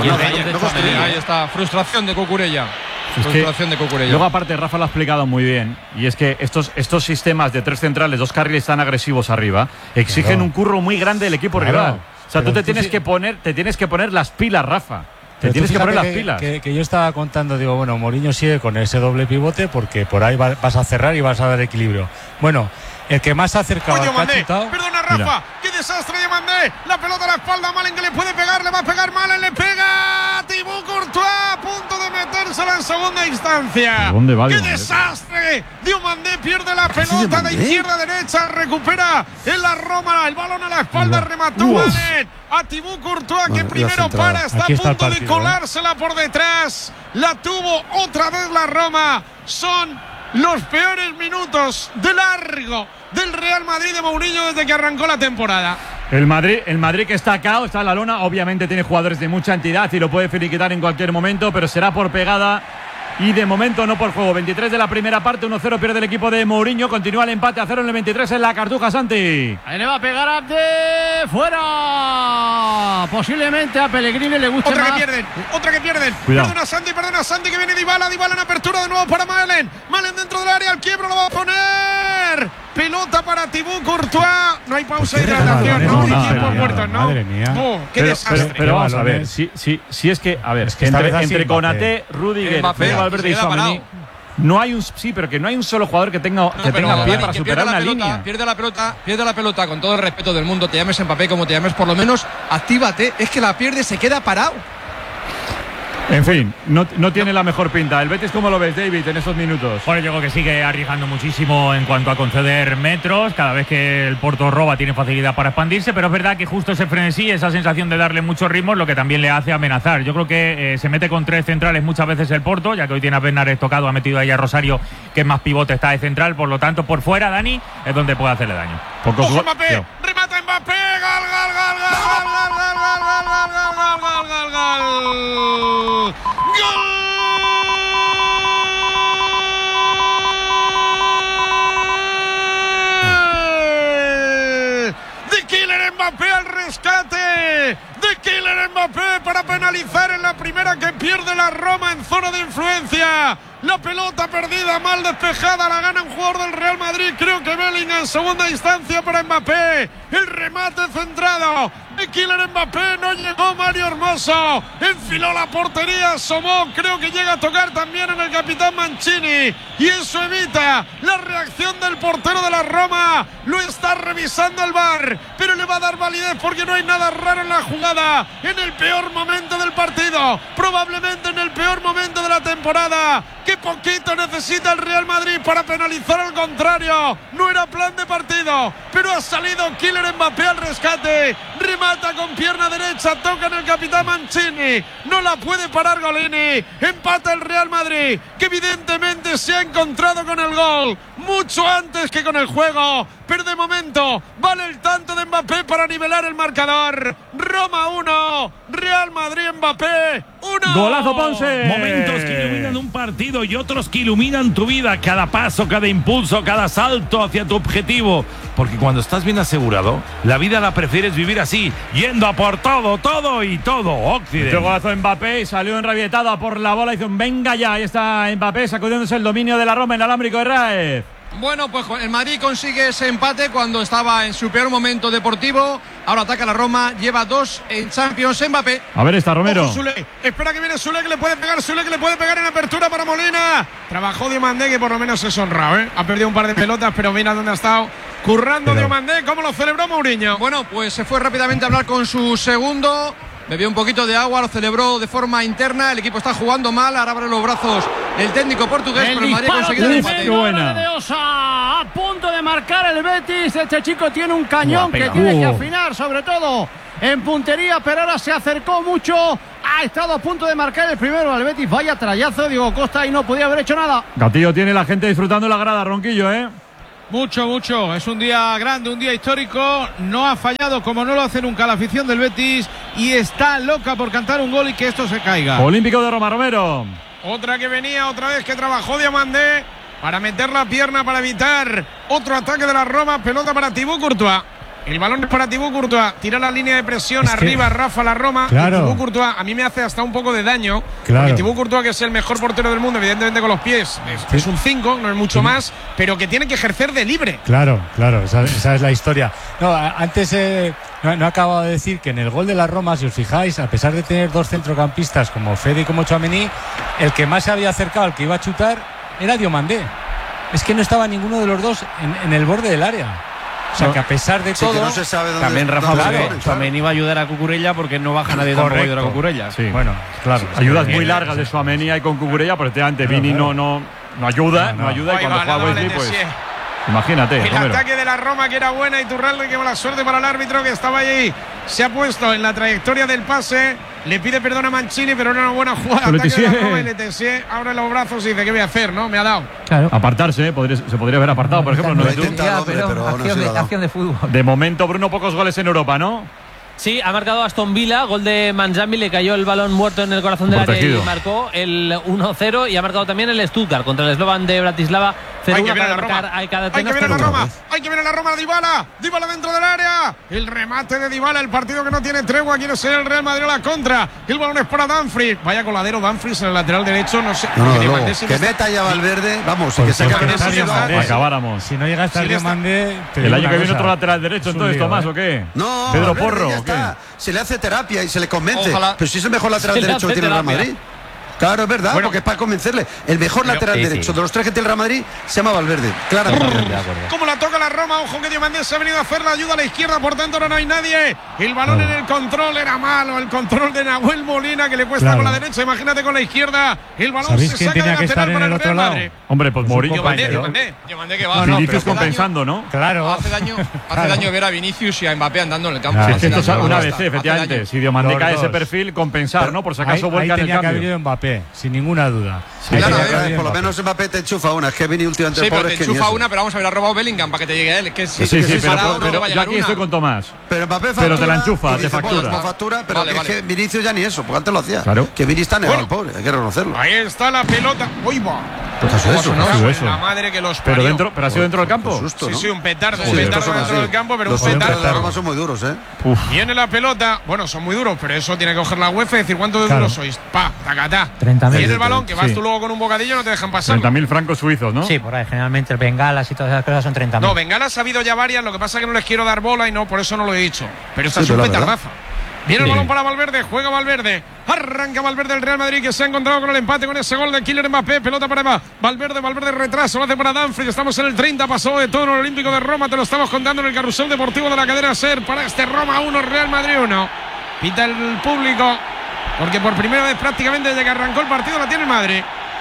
Ahí está, frustración de Cucurella. Luego aparte Rafa lo ha explicado muy bien, y es que estos sistemas de 3 centrales, 2 carriles tan agresivos arriba exigen un curro muy grande del equipo rival. O sea, tú te tienes que poner las pilas, Rafa. Te tienes que poner las pilas. Que yo estaba contando, digo, bueno, Mourinho sigue con ese doble pivote porque por ahí vas a cerrar y vas a dar equilibrio. Bueno, el que más se ha acercado al cachutado. Perdona, Rafa, mira. Qué desastre de Mandé. La pelota a la espalda, Malen que le puede pegar, le va a pegar Malen, le pega Thibaut Courtois, a punto de metérsela en segunda instancia. ¿Dónde va? ¡Qué desastre! Diomandé pierde la pelota de izquierda a derecha, recupera en la Roma, el balón a la espalda, remató Malen a Thibaut Courtois, que primero para, está a punto de colársela por detrás. La tuvo otra vez la Roma. Son los peores minutos de largo del Real Madrid de Mourinho desde que arrancó la temporada. El Madrid que está cao, está en la lona, obviamente tiene jugadores de mucha entidad y lo puede finiquitar en cualquier momento, pero será por pegada y de momento no por juego. 23 de la primera parte, 1-0 pierde el equipo de Mourinho, continúa el empate a 0 en el 23 en la Cartuja, Santi. Ahí le va a pegar a Abde, fuera. Posiblemente a Pellegrini le guste otra más. Otra que pierden. Cuidado. Perdona Santi que viene Dybala en apertura de nuevo para Malen dentro del área, al quiebro lo va a poner. Pelota para Thibaut Courtois. No hay pausa de hidratación, no hay tiempo muerto, ¿no? Madre mía. Qué desastre. Pero vamos a ver, si es que, a ver, entre Konaté, Rudiger, Valverde y Tchouaméni, no hay un pero que no hay un solo jugador que tenga pie para superar una línea. Pierde la pelota con todo el respeto del mundo, te llames Mbappé como te llames, por lo menos actívate, es que la pierde, se queda parado. En fin, no tiene la mejor pinta. ¿El Betis cómo lo ves, David, en estos minutos? Bueno, yo creo que sigue arriesgando muchísimo en cuanto a conceder metros. Cada vez que el Porto roba tiene facilidad para expandirse, pero es verdad que justo ese frenesí, esa sensación de darle mucho ritmo es lo que también le hace amenazar. Yo creo que se mete con 3 centrales muchas veces el Porto, ya que hoy tiene a Bernard tocado, ha metido ahí a Rosario, que es más pivote, está de central. Por lo tanto, por fuera, Dani, es donde puede hacerle daño. ¡Ojo, Mbappé! ¡Remata Mbappé! ¡Gol! ¡De Kylian Mbappé al rescate! ¡De Kylian Mbappé para penalizar en la primera que pierde la Roma en zona de influencia! La pelota perdida, mal despejada, la gana un jugador del Real Madrid, creo que Bellingham en segunda instancia para Mbappé. El remate centrado de Kylian Mbappé, no llegó Mario Hermoso, enfiló la portería, asomó, creo que llega a tocar también en el capitán Mancini y eso evita la reacción del portero de la Roma. Lo está revisando el VAR, pero le va a dar validez porque no hay nada raro en la jugada, en el peor momento del partido, probablemente en el peor momento de la temporada. temporada. ¡Qué poquito necesita el Real Madrid para penalizar al contrario! No era plan de partido, pero ha salido Kylian Mbappé al rescate. Remata con pierna derecha, toca en el capitán Mancini. No la puede parar Golini. Empata el Real Madrid, que evidentemente se ha encontrado con el gol mucho antes que con el juego. Pero de momento vale el tanto de Mbappé para nivelar el marcador. Roma 1, Real Madrid Mbappé 1. ¡Golazo Ponce! Momentos que iluminan un partido y otros que iluminan tu vida. Cada paso, cada impulso, cada salto hacia tu objetivo. Porque cuando estás bien asegurado, la vida la prefieres vivir así, yendo a por todo, todo y todo. Occidente. Este golazo Mbappé, salió enrabietado por la bola, hizo un venga ya. Ahí está Mbappé sacudiéndose el dominio de la Roma en alámbrico de Raez. Bueno, pues el Madrid consigue ese empate cuando estaba en su peor momento deportivo. Ahora ataca la Roma, lleva 2 en Champions. Mbappé. A ver, está Romero. Ojo, Sule. Espera que viene Sule, que le puede pegar. Sule, que le puede pegar en apertura para Molina. Trabajó Diomandé, que por lo menos es honrado, ¿eh? Ha perdido un par de pelotas, pero mira dónde ha estado currando Diomandé. ¿Cómo lo celebró Mourinho? Bueno, pues se fue rápidamente a hablar con su segundo. Bebió un poquito de agua, lo celebró de forma interna. El equipo está jugando mal, ahora abre los brazos el técnico portugués, pero el Madrid ha conseguido el empate. Qué buena. De Osa, a punto de marcar el Betis. Este chico tiene un cañón que tiene que afinar, sobre todo en puntería, pero ahora se acercó mucho. Ha estado a punto de marcar el primero al Betis. Vaya trayazo, Diego Costa, y no podía haber hecho nada. Gatillo tiene la gente disfrutando la grada, Ronquillo, ¿eh? Mucho, mucho. Es un día grande, un día histórico. No ha fallado como no lo hace nunca la afición del Betis y está loca por cantar un gol y que esto se caiga. Olímpico de Roma, Romero. Otra que venía, otra vez que trabajó Diomandé para meter la pierna para evitar otro ataque de la Roma. Pelota para Thibaut Courtois. El balón es para Thibaut Courtois. Tira la línea de presión arriba, Rafa la Roma. Claro. Y Thibaut Courtois a mí me hace hasta un poco de daño. Claro. Porque Thibaut Courtois, que es el mejor portero del mundo, evidentemente con los pies, es un 5, no es mucho más, pero que tiene que ejercer de libre. Claro, esa es la historia. No, antes no he acabado de decir que en el gol de la Roma, si os fijáis, a pesar de tener 2 centrocampistas como Fede y como Tchouaméni, el que más se había acercado al que iba a chutar era Diomandé. Es que no estaba ninguno de los dos en el borde del área. O sea, que a pesar de todo, que no se sabe dónde, también Rafa Suamení iba a ayudar a Cucurella porque no baja nadie tampoco a ayudar a Cucurella. Sí. Bueno, claro. Ayudas muy largas de Suamení y con Cucurella, pero efectivamente Vini no ayuda, no ayuda, y cuando juega Wesley, pues imagínate. El ataque de la Roma, que era buena, Iturralde, que mala suerte para el árbitro que estaba allí. Se ha puesto en la trayectoria del pase, le pide perdón a Mancini, pero era una buena jugada. Ataque de la Roma, y Letessier abre los brazos y dice: ¿qué voy a hacer? ¿No? Me ha dado. Claro. Apartarse, se podría haber apartado, por ejemplo. Acción de fútbol. De momento, Bruno, pocos goles en Europa, ¿no? Sí, ha marcado Aston Villa, gol de Manjami, le cayó el balón muerto en el corazón del área y marcó el 1-0, y ha marcado también el Stuttgart contra el Slovan de Bratislava. Hay que ver a la Roma, hay que ver a la Roma, Dybala dentro del área, el remate de Dybala, el partido que no tiene tregua, quiere ser el Real Madrid a la contra, el balón es para Dumfries, vaya coladero Dumfries en el lateral derecho, no sé. Que meta ya Valverde, vamos, y que se acabe acabáramos. Si no llega hasta Diomandé, el año que viene otro lateral derecho, entonces Tomás, ¿o qué? No, Pedro Porro, se le hace terapia y se le convence. Ojalá. Pero si es el mejor lateral derecho que tiene el Real Madrid. Claro, es verdad, porque es para convencerle. El mejor lateral derecho de los 3 que tiene el Real Madrid se llama Valverde. Claramente. Como la toca la Roma, ojo que Diomandé se ha venido a hacer la ayuda a la izquierda, por tanto ahora no hay nadie. El balón en el control era malo, el control de Nahuel Molina, que le cuesta con la derecha, imagínate con la izquierda. El balón se saca de lateral para el Real Madrid. Hombre, pues Mourinho. Diomandé que va. Vinicius compensando, ¿no? Claro. Hace daño ver a Vinicius y a Mbappé andando en el campo. Es que esto una vez, efectivamente. Si Diomandé cae ese perfil, compensar, ¿no? Por si acaso vuelca en el cambio. Tenía que haber ido Mbappé, sin ninguna duda. Claro, por lo menos Mbappé te enchufa una. Es que Vini últimamente pobre, te enchufa una, pero vamos a ver, ha robado Bellingham para que te llegue a él. Que sí, pero yo aquí estoy con Tomás. Pero Mbappé factura, pero te la enchufa, te factura. Pero es que Vinicius ya ni eso, porque antes lo hacía. Claro. Que Vini está negado, pobre, hay que reconocerlo. Ahí está la pelota. ¡Uy, va! ¿Qué es eso? La madre que los parió. Pero ha sido dentro del campo. Sí, un petardo dentro del campo, pero un petardo. Los Roma son muy duros, ¿eh? Viene la pelota. Bueno, son muy duros, pero eso tiene que coger la UEFA y decir cuánto de duros sois. Pa, tacatá. 30.000. Viene el balón, que vas tú luego con un bocadillo, no te dejan pasar. 30.000 francos suizos, ¿no? Sí, por ahí. Generalmente el bengalas y todas esas cosas son 30.000. No, bengalas ha habido ya varias, lo que pasa es que no les quiero dar bola y no, por eso no lo he dicho. Pero esta es un petardazo. Viene el balón para Valverde, juega Valverde, arranca Valverde el Real Madrid, que se ha encontrado con el empate con ese gol de Kylian Mbappé, pelota para Valverde retraso, lo hace para Dumfries, estamos en el 30, pasó de todo en el Olímpico de Roma, te lo estamos contando en el carrusel deportivo de la cadena SER para este Roma 1, Real Madrid 1. Pita el público, porque por primera vez prácticamente desde que arrancó el partido la tiene el Madrid.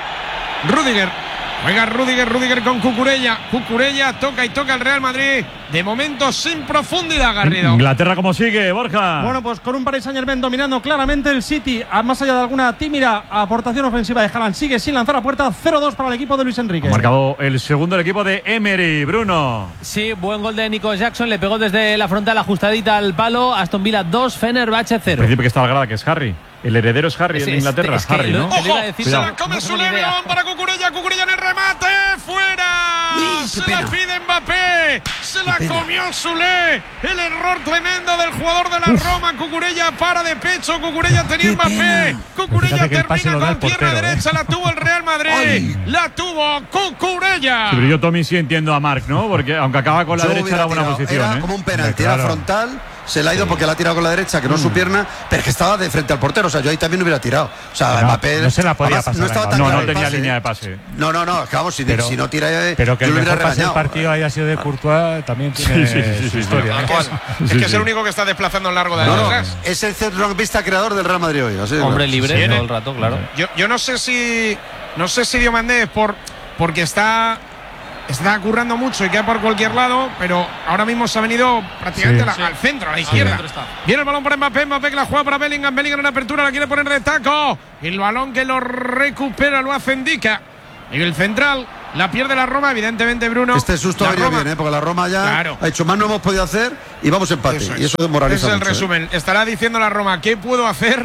Rüdiger. Juega Rüdiger con Cucurella. Cucurella toca y toca el Real Madrid. De momento sin profundidad, Garrido. Inglaterra, ¿cómo sigue, Borja? Bueno, pues con un Paris Saint-Germain dominando claramente el City, más allá de alguna tímida aportación ofensiva de Haaland, sigue sin lanzar a puerta. 0-2 para el equipo de Luis Enrique. Ha marcado el segundo el equipo de Emery, Bruno. Sí, buen gol de Nico Jackson, le pegó desde la frontal ajustadita al palo. Aston Villa 2, Fenerbahce 0. El principio que está la grada, que es Harry. El heredero es Harry en Inglaterra. Es que Harry, ¿no? ¡Ojo! Se la come Soler, balón para Cucurella. Cucurella en el remate. ¡Fuera! Se la pide Mbappé. Se la comió Soler. El error tremendo del jugador de la Roma. Cucurella para de pecho. Cucurella tenía Mbappé. Cucurella termina con pierna derecha. La tuvo el Real Madrid. La tuvo Cucurella. Sí, pero yo, Tommy, sí entiendo a Marc, ¿no? Porque aunque acaba con la derecha era buena posición. Era como un penalti, era frontal. Se le ha ido porque la ha tirado con la derecha, que no es su pierna, pero que estaba de frente al portero. O sea, yo ahí también hubiera tirado. O sea, Mbappé. No se la podía pasar. No estaba tan no tenía línea de pase. No, vamos, si no tira. Pero que yo el lo hubiera mejor pase del regañado. partido haya sido de Courtois también tiene su historia. Es que es el único que está desplazando en largo de atrás. Es el centrocampista creador del Real Madrid hoy. Hombre libre todo el rato, claro. Yo no sé si Diomandé es porque está currando mucho y queda por cualquier lado, pero ahora mismo se ha venido prácticamente al centro, a la izquierda. Viene el balón para Mbappé que la juega para Bellingham en apertura, la quiere poner de taco. El balón que lo recupera lo hace Ndicka. Y el central la pierde la Roma, evidentemente, Bruno. Este susto ha venido bien, porque la Roma ya ha hecho más, no hemos podido hacer y vamos a empate. Y eso desmoraliza Ese es el mucho, resumen. Estará diciendo la Roma, ¿qué puedo hacer?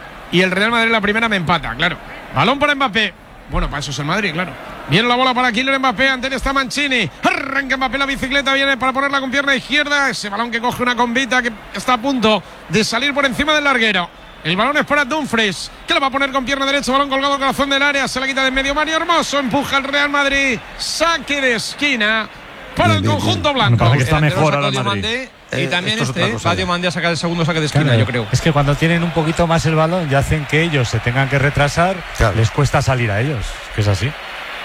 Y el Real Madrid la primera me empata, claro. Balón para Mbappé. Bueno, para eso es el Madrid, claro. Viene la bola para Kylian Mbappé, ante él está Mancini. Arranca Mbappé la bicicleta, viene para ponerla con pierna izquierda. Ese balón que coge una combita que está a punto de salir por encima del larguero. El balón es para Dumfries, que lo va a poner con pierna derecha, balón colgado al corazón del área, se la quita de en medio Mario Hermoso, empuja el Real Madrid, saque de esquina para el conjunto blanco. Parece que está mejor ahora el Madrid. Y también Sadio Mandé a sacar el segundo saque de esquina, yo creo. Es que cuando tienen un poquito más el balón y hacen que ellos se tengan que retrasar, les cuesta salir a ellos, que es así.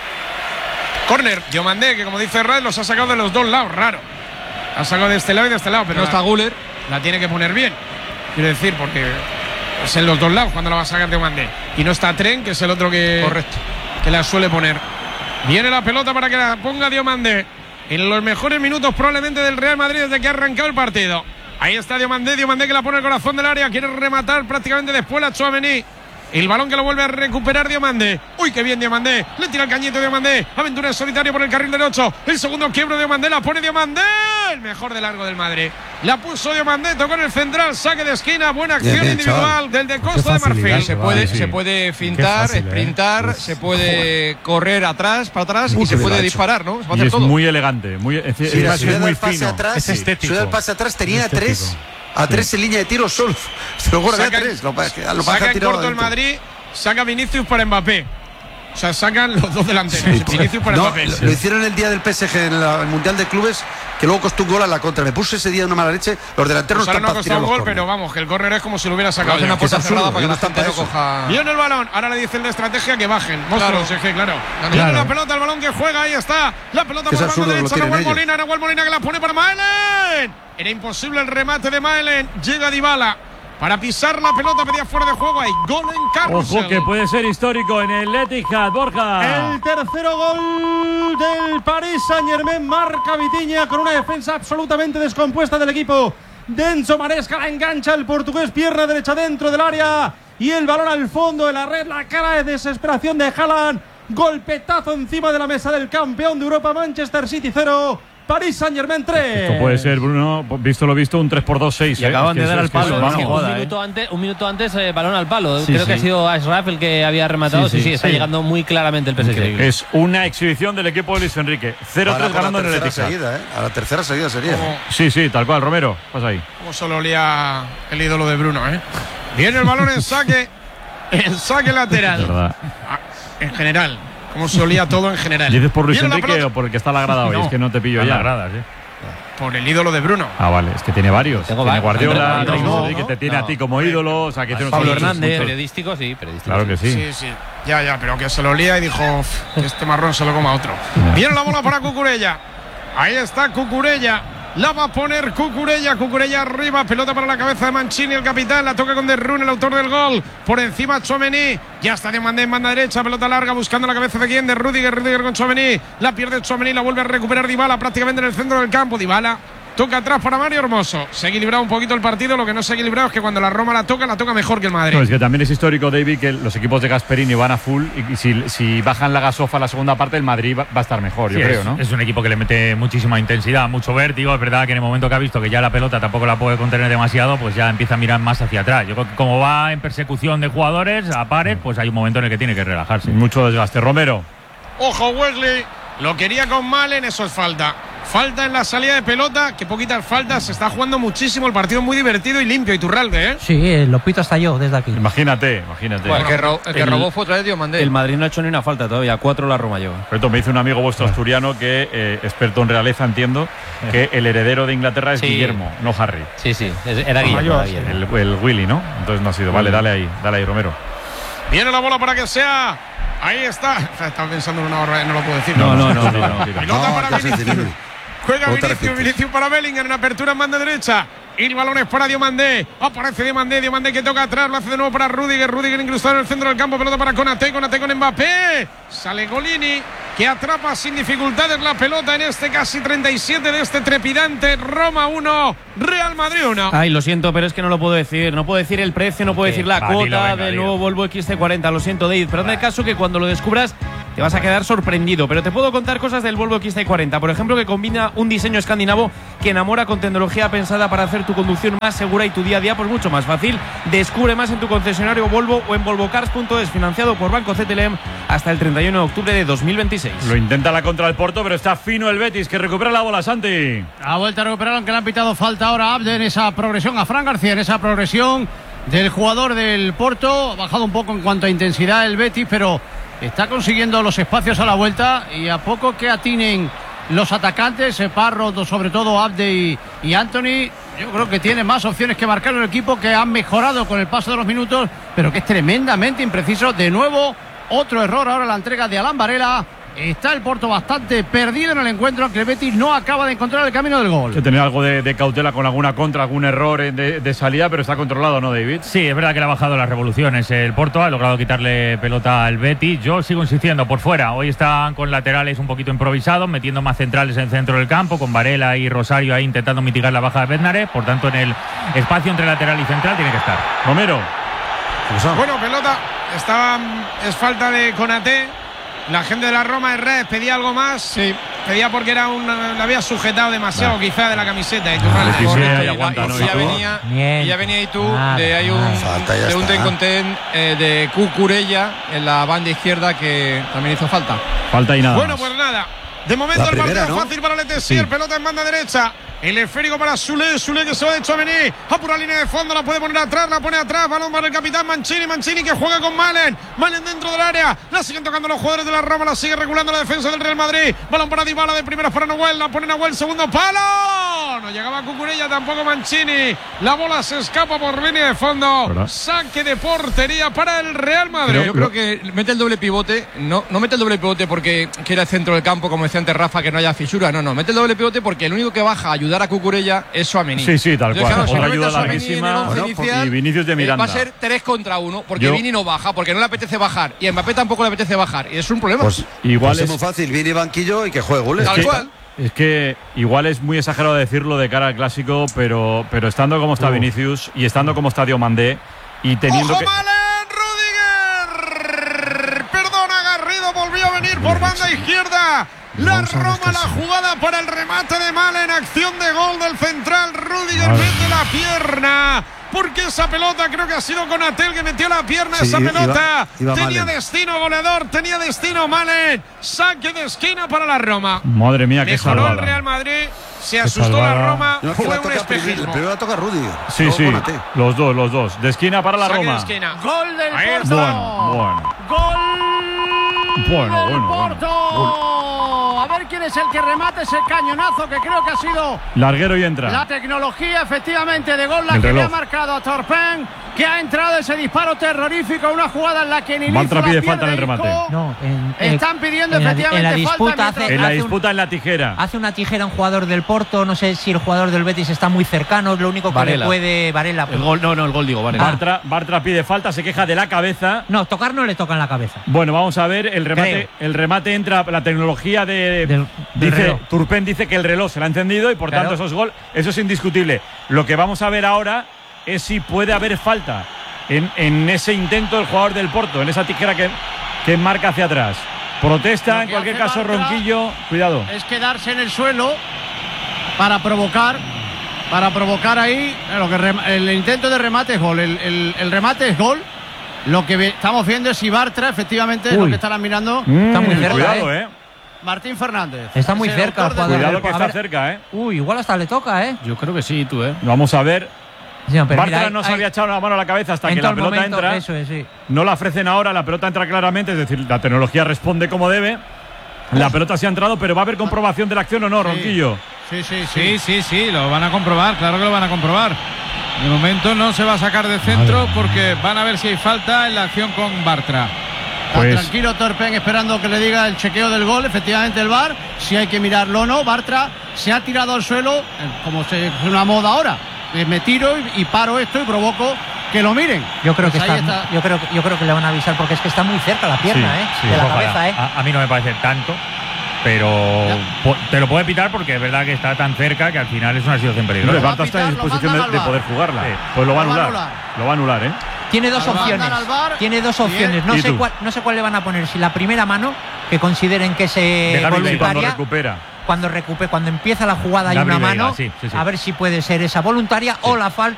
Córner, Diomandé, que como dice Red, los ha sacado de los dos lados, raro. Ha sacado de este lado y de este lado, pero no está Güler. La tiene que poner bien. Quiero decir, porque es en los dos lados cuando la va a sacar Diomandé. Y no está Tren, que es el otro que la suele poner. Viene la pelota para que la ponga Diomandé. En los mejores minutos probablemente del Real Madrid desde que ha arrancado el partido. Ahí está Diomandé que la pone al corazón del área. Quiere rematar prácticamente después la Tchouaméni. El balón que lo vuelve a recuperar Diomandé. Uy, qué bien Diomandé. Le tira el cañito Diomandé. Aventura en solitario por el carril derecho. El segundo quiebro de Diomandé. La pone Diomandé. El mejor de largo del Madrid. La puso Diomandé. Tocó en el central. Saque de esquina. Buena acción individual del de Costa de Marfil. Se puede fintar, sprintar, se puede correr atrás, para atrás y se puede disparar, ¿no? Se puede hacer todo. Muy elegante. Es muy fino. Es estético. El pase atrás tenía tres. A tres en línea de tiro solo. Se lo guarda a tres. Saca en corto el Madrid. Saca Vinicius para Mbappé. O sea, sacan los dos delanteros. Vinicius para Mbappé. Lo hicieron el día del PSG en el Mundial de Clubes, que luego costó un gol a la contra. Me puse ese día de una mala leche. Los delanteros pues no están para tirar un los gol, córner. pero vamos, que el córner es como si lo hubiera sacado. Una puerta cerrada para que la gente no coja. Viene el balón. Ahora le dicen de estrategia que bajen. Monstruos, claro. Viene la pelota, el balón que juega. Ahí está. La pelota por el bando derecho. Nahuel Molina que la pone para Maelen. Era imposible el remate de Maelen. Llega Dybala para pisar la pelota, pedía fuera de juego. Hay gol en Carrusel. Ojo, que puede ser histórico en el Etihad, Borja. El tercero gol del Paris Saint-Germain marca Vitinha con una defensa absolutamente descompuesta del equipo de Enzo Maresca. La engancha el portugués, pierna derecha dentro del área y el balón al fondo de la red. La cara de desesperación de Haaland. Golpetazo encima de la mesa del campeón de Europa. Manchester City 0. Paris Saint-Germain 3. Esto puede ser, Bruno, visto lo visto, un 3-2-6. Y acaban de dar al palo. Un minuto antes, balón al palo. Creo que ha sido Ashraf el que había rematado. Sí, está llegando muy claramente el PSG. Es una exhibición del equipo de Luis Enrique. 0-3 ganando en el Etihad. A la tercera seguida sería. Sí, tal cual, Romero. Pasa ahí. Como solo olía el ídolo de Bruno, Viene el balón en saque. En saque lateral. En general. Como se olía todo en general. ¿Dices por Luis Enrique o por el que está a la grada hoy? Es que no te pillo ya. Grada, sí. Por el ídolo de Bruno. Ah, vale, es que tiene varios. Tiene Guardiola, Luis Enrique te tiene a ti como ídolo. O sea, que Pablo Hernández, periodístico, sí. Claro que sí. Sí. Ya, pero que se lo olía y dijo que este marrón se lo coma otro. Viene la bola para Cucurella. Ahí está Cucurella. La va a poner Cucurella. Cucurella arriba. Pelota para la cabeza de Mancini, el capitán. La toca con De Roon, el autor del gol. Por encima Tchouaméni. Ya está Diomandé en banda derecha. Pelota larga buscando la cabeza de quién. De Rüdiger. Rüdiger con Tchouaméni. La pierde Tchouaméni. La vuelve a recuperar Dybala prácticamente en el centro del campo. Dybala. Toca atrás para Mario Hermoso. Se ha equilibrado un poquito el partido. Lo que no se ha equilibrado es que cuando la Roma la toca mejor que el Madrid. No, es que también es histórico, David, que los equipos de Gasperini van a full y si bajan la gasofa la segunda parte, el Madrid va a estar mejor, yo creo, ¿no? Es un equipo que le mete muchísima intensidad, mucho vértigo. Es verdad que en el momento que ha visto que ya la pelota tampoco la puede contener demasiado, pues ya empieza a mirar más hacia atrás. Yo creo que como va en persecución de jugadores a pares, pues hay un momento en el que tiene que relajarse. Mucho desgaste. Romero. Ojo, Wesley. Lo quería con Malen, eso es falta. Falta en la salida de pelota, que poquitas faltas. Se está jugando muchísimo, el partido muy divertido y limpio. Iturralde, ¿eh? Sí, lo pito hasta yo desde aquí. Imagínate. Bueno, el que robó fue otra vez Diomandé. El Madrid no ha hecho ni una falta todavía, 4 la Roma lleva. Pero me dice un amigo vuestro asturiano que, experto en realeza, entiendo, que el heredero de Inglaterra es Guillermo, no Harry. Sí, era Guillermo. El Willy, ¿no? Entonces no ha sido. Vale, dale ahí, Romero. Viene la bola para que sea. Ahí está. Estaba pensando en una barra, no lo puedo decir. No. Pelota para Vinicius. Juega Vinicius para Bellingham en apertura en banda derecha. Y el balón es para Diomandé. Aparece Diomandé que toca atrás. Lo hace de nuevo para Rüdiger. Rüdiger incrustado en el centro del campo. Pelota para Konaté con Mbappé. Sale Golini, que atrapa sin dificultades la pelota en este casi 37 de este trepidante Roma 1, Real Madrid 1. Ay, lo siento, pero es que no lo puedo decir. No puedo decir el precio, no puedo decir la cuota del nuevo Volvo XC40. Lo siento, David, pero hazme caso que cuando lo descubras te vas a quedar sorprendido. Pero te puedo contar cosas del Volvo XC40. Por ejemplo, que combina un diseño escandinavo que enamora con tecnología pensada para hacer tu conducción más segura y tu día a día pues mucho más fácil. Descubre más en tu concesionario Volvo o en volvocars.es, financiado por Banco CTLM hasta el 31 de octubre de 2026. Lo intenta la contra el Porto, pero está fino el Betis, que recupera la bola, Santi. Ha vuelto a recuperar, aunque le han pitado falta ahora a Abde en esa progresión, a Fran García en esa progresión del jugador del Porto. Ha bajado un poco en cuanto a intensidad el Betis, pero está consiguiendo los espacios a la vuelta y a poco que atinen los atacantes, Parro, sobre todo Abde y Anthony, yo creo que tiene más opciones que marcar un equipo que ha mejorado con el paso de los minutos, pero que es tremendamente impreciso. De nuevo, otro error ahora la entrega de Alan Varela. Está el Porto bastante perdido en el encuentro, aunque el Betis no acaba de encontrar el camino del gol. Que tener algo de cautela con alguna contra, algún error de salida, pero está controlado, ¿no, David? Sí, es verdad que le ha bajado las revoluciones. El Porto ha logrado quitarle pelota al Betis. Yo sigo insistiendo por fuera. Hoy están con laterales un poquito improvisados, metiendo más centrales en el centro del campo, con Varela y Rosario ahí intentando mitigar la baja de Bednarek. Por tanto, en el espacio entre lateral y central tiene que estar. Romero. Bueno, pelota. Es falta de Konaté. La gente de la Roma Herrera pedía algo más. Sí. Pedía porque la había sujetado demasiado, quizá, de la camiseta. Y ya venía y tú de un ten de Cucurella en la banda izquierda que también hizo falta. Falta y nada. Bueno, pues nada. De momento el partido fácil para Letessier. Pelota en banda derecha. El esférico para Sule que se va de Tchouaméni. A pura línea de fondo, la puede poner atrás, balón para el capitán Mancini que juega con Malen dentro del área, la siguen tocando los jugadores de la Roma, la sigue regulando la defensa del Real Madrid. Balón para Dybala de primeras para Nahuel, la pone Nahuel, segundo palo. No llegaba Cucurella, tampoco Mancini. La bola se escapa por línea de fondo. ¿Verdad? Saque de portería para el Real Madrid. Yo creo que mete el doble pivote, no mete el doble pivote porque quiere el centro del campo, como decía antes Rafa, que no haya fisura. No, mete el doble pivote porque el único que baja a ayudar a Cucurella es Tchouaméni. Sí, tal cual. Otra ayuda larguísima. Y Vinicius de Miranda. Va a ser 3 contra 1 porque Vini no baja, porque no le apetece bajar. Y a Mbappé tampoco le apetece bajar. Y es un problema. Pues igual es muy fácil. Vini banquillo y que juegue goles. Tal cual. Es que igual es muy exagerado decirlo de cara al clásico, pero estando como está Vinicius y estando como está Diomandé y teniendo que... Rüdiger. Perdona, Garrido volvió a venir por banda izquierda. La Roma, la jugada para el remate de Malen, acción de gol del central. Rüdiger mete la pierna. Porque esa pelota creo que ha sido Konaté que metió la pierna. Esa pelota iba tenía Malen. destino goleador, tenía destino Malen. Saque de esquina para la Roma. Madre mía, qué mejoró salvada. el Real Madrid, se asustó la Roma. Fue un espejismo. Primero la toca Rüdiger. Sí, los dos. De esquina para la Saque Roma. de esquina. Gol del Porto. Bueno. Gol del Porto. A ver quién es el que remate ese cañonazo que creo que ha sido larguero y entra. La tecnología, efectivamente, de gol, la que le ha marcado a Torpen. que ha entrado ese disparo terrorífico, una jugada en la que ni Bartra pide falta en el remate. No, están pidiendo efectivamente en la disputa falta. En la disputa en la tijera. Hace una tijera un jugador del Porto, no sé si el jugador del Betis está muy cercano, lo único que Varela. le puede Varela. El gol, no, el gol digo, Varela. Bartra pide falta, se queja de la cabeza. No, tocar no le toca en la cabeza. Bueno, vamos a ver el remate. Creo. El remate entra la tecnología del dice reloj. Turpin dice que el reloj se le ha encendido y por Claro. tanto eso es gol. Eso es indiscutible. Lo que vamos a ver ahora es si puede haber falta en ese intento del jugador del Porto, en esa tijera que marca hacia atrás. Protesta, Lo en que cualquier hace caso, Bartra Ronquillo. Cuidado. Es quedarse en el suelo para provocar ahí. El intento de remate es gol. El remate es gol. Lo que estamos viendo es si Bartra, efectivamente, es lo que estarán mirando. Está muy cerca. Cuidado, Martín Fernández. Está muy cerca el jugador. Cuidado que A está ver. cerca, Uy, igual hasta le toca, Yo creo que sí, tú, Vamos a ver. Sí, no, pero Bartra mira, no se había echado la mano a la cabeza hasta en que todo la el pelota momento, entra. eso es, sí. No la ofrecen ahora, la pelota entra claramente, es decir, la tecnología responde como debe. La pelota sí ha entrado, pero ¿va a haber comprobación de la acción o no, Ronquillo? Sí, lo van a comprobar, claro que lo van a comprobar. De momento no se va a sacar de centro porque van a ver si hay falta en la acción con Bartra. Pues- Tranquilo Turpin esperando que le diga el chequeo del gol, efectivamente el VAR, si hay que mirarlo o no. Bartra se ha tirado al suelo, como es una moda ahora. Me tiro y paro esto y provoco que lo miren. Yo creo que Pues ahí está, yo creo que le van a avisar porque es que está muy cerca la pierna, Sí, de la ojalá. cabeza, A mí no me parece tanto, pero te lo puede pitar porque es verdad que está tan cerca que al final es una situación peligrosa. Hombre, Bartra está en disposición de poder jugarla. Sí. Pues lo va a Lo va a anular. Lo va a anular, Tiene dos Al opciones. mandar al VAR. Tiene dos Bien. opciones. ¿Y tú? No sé cuál le van a poner. Si la primera mano, que consideren que es Dejarlo ahí cuando voluntaria. recupera. Cuando empieza la jugada hay Gabriel una Veiga, mano, sí. a ver si puede ser esa voluntaria o la falta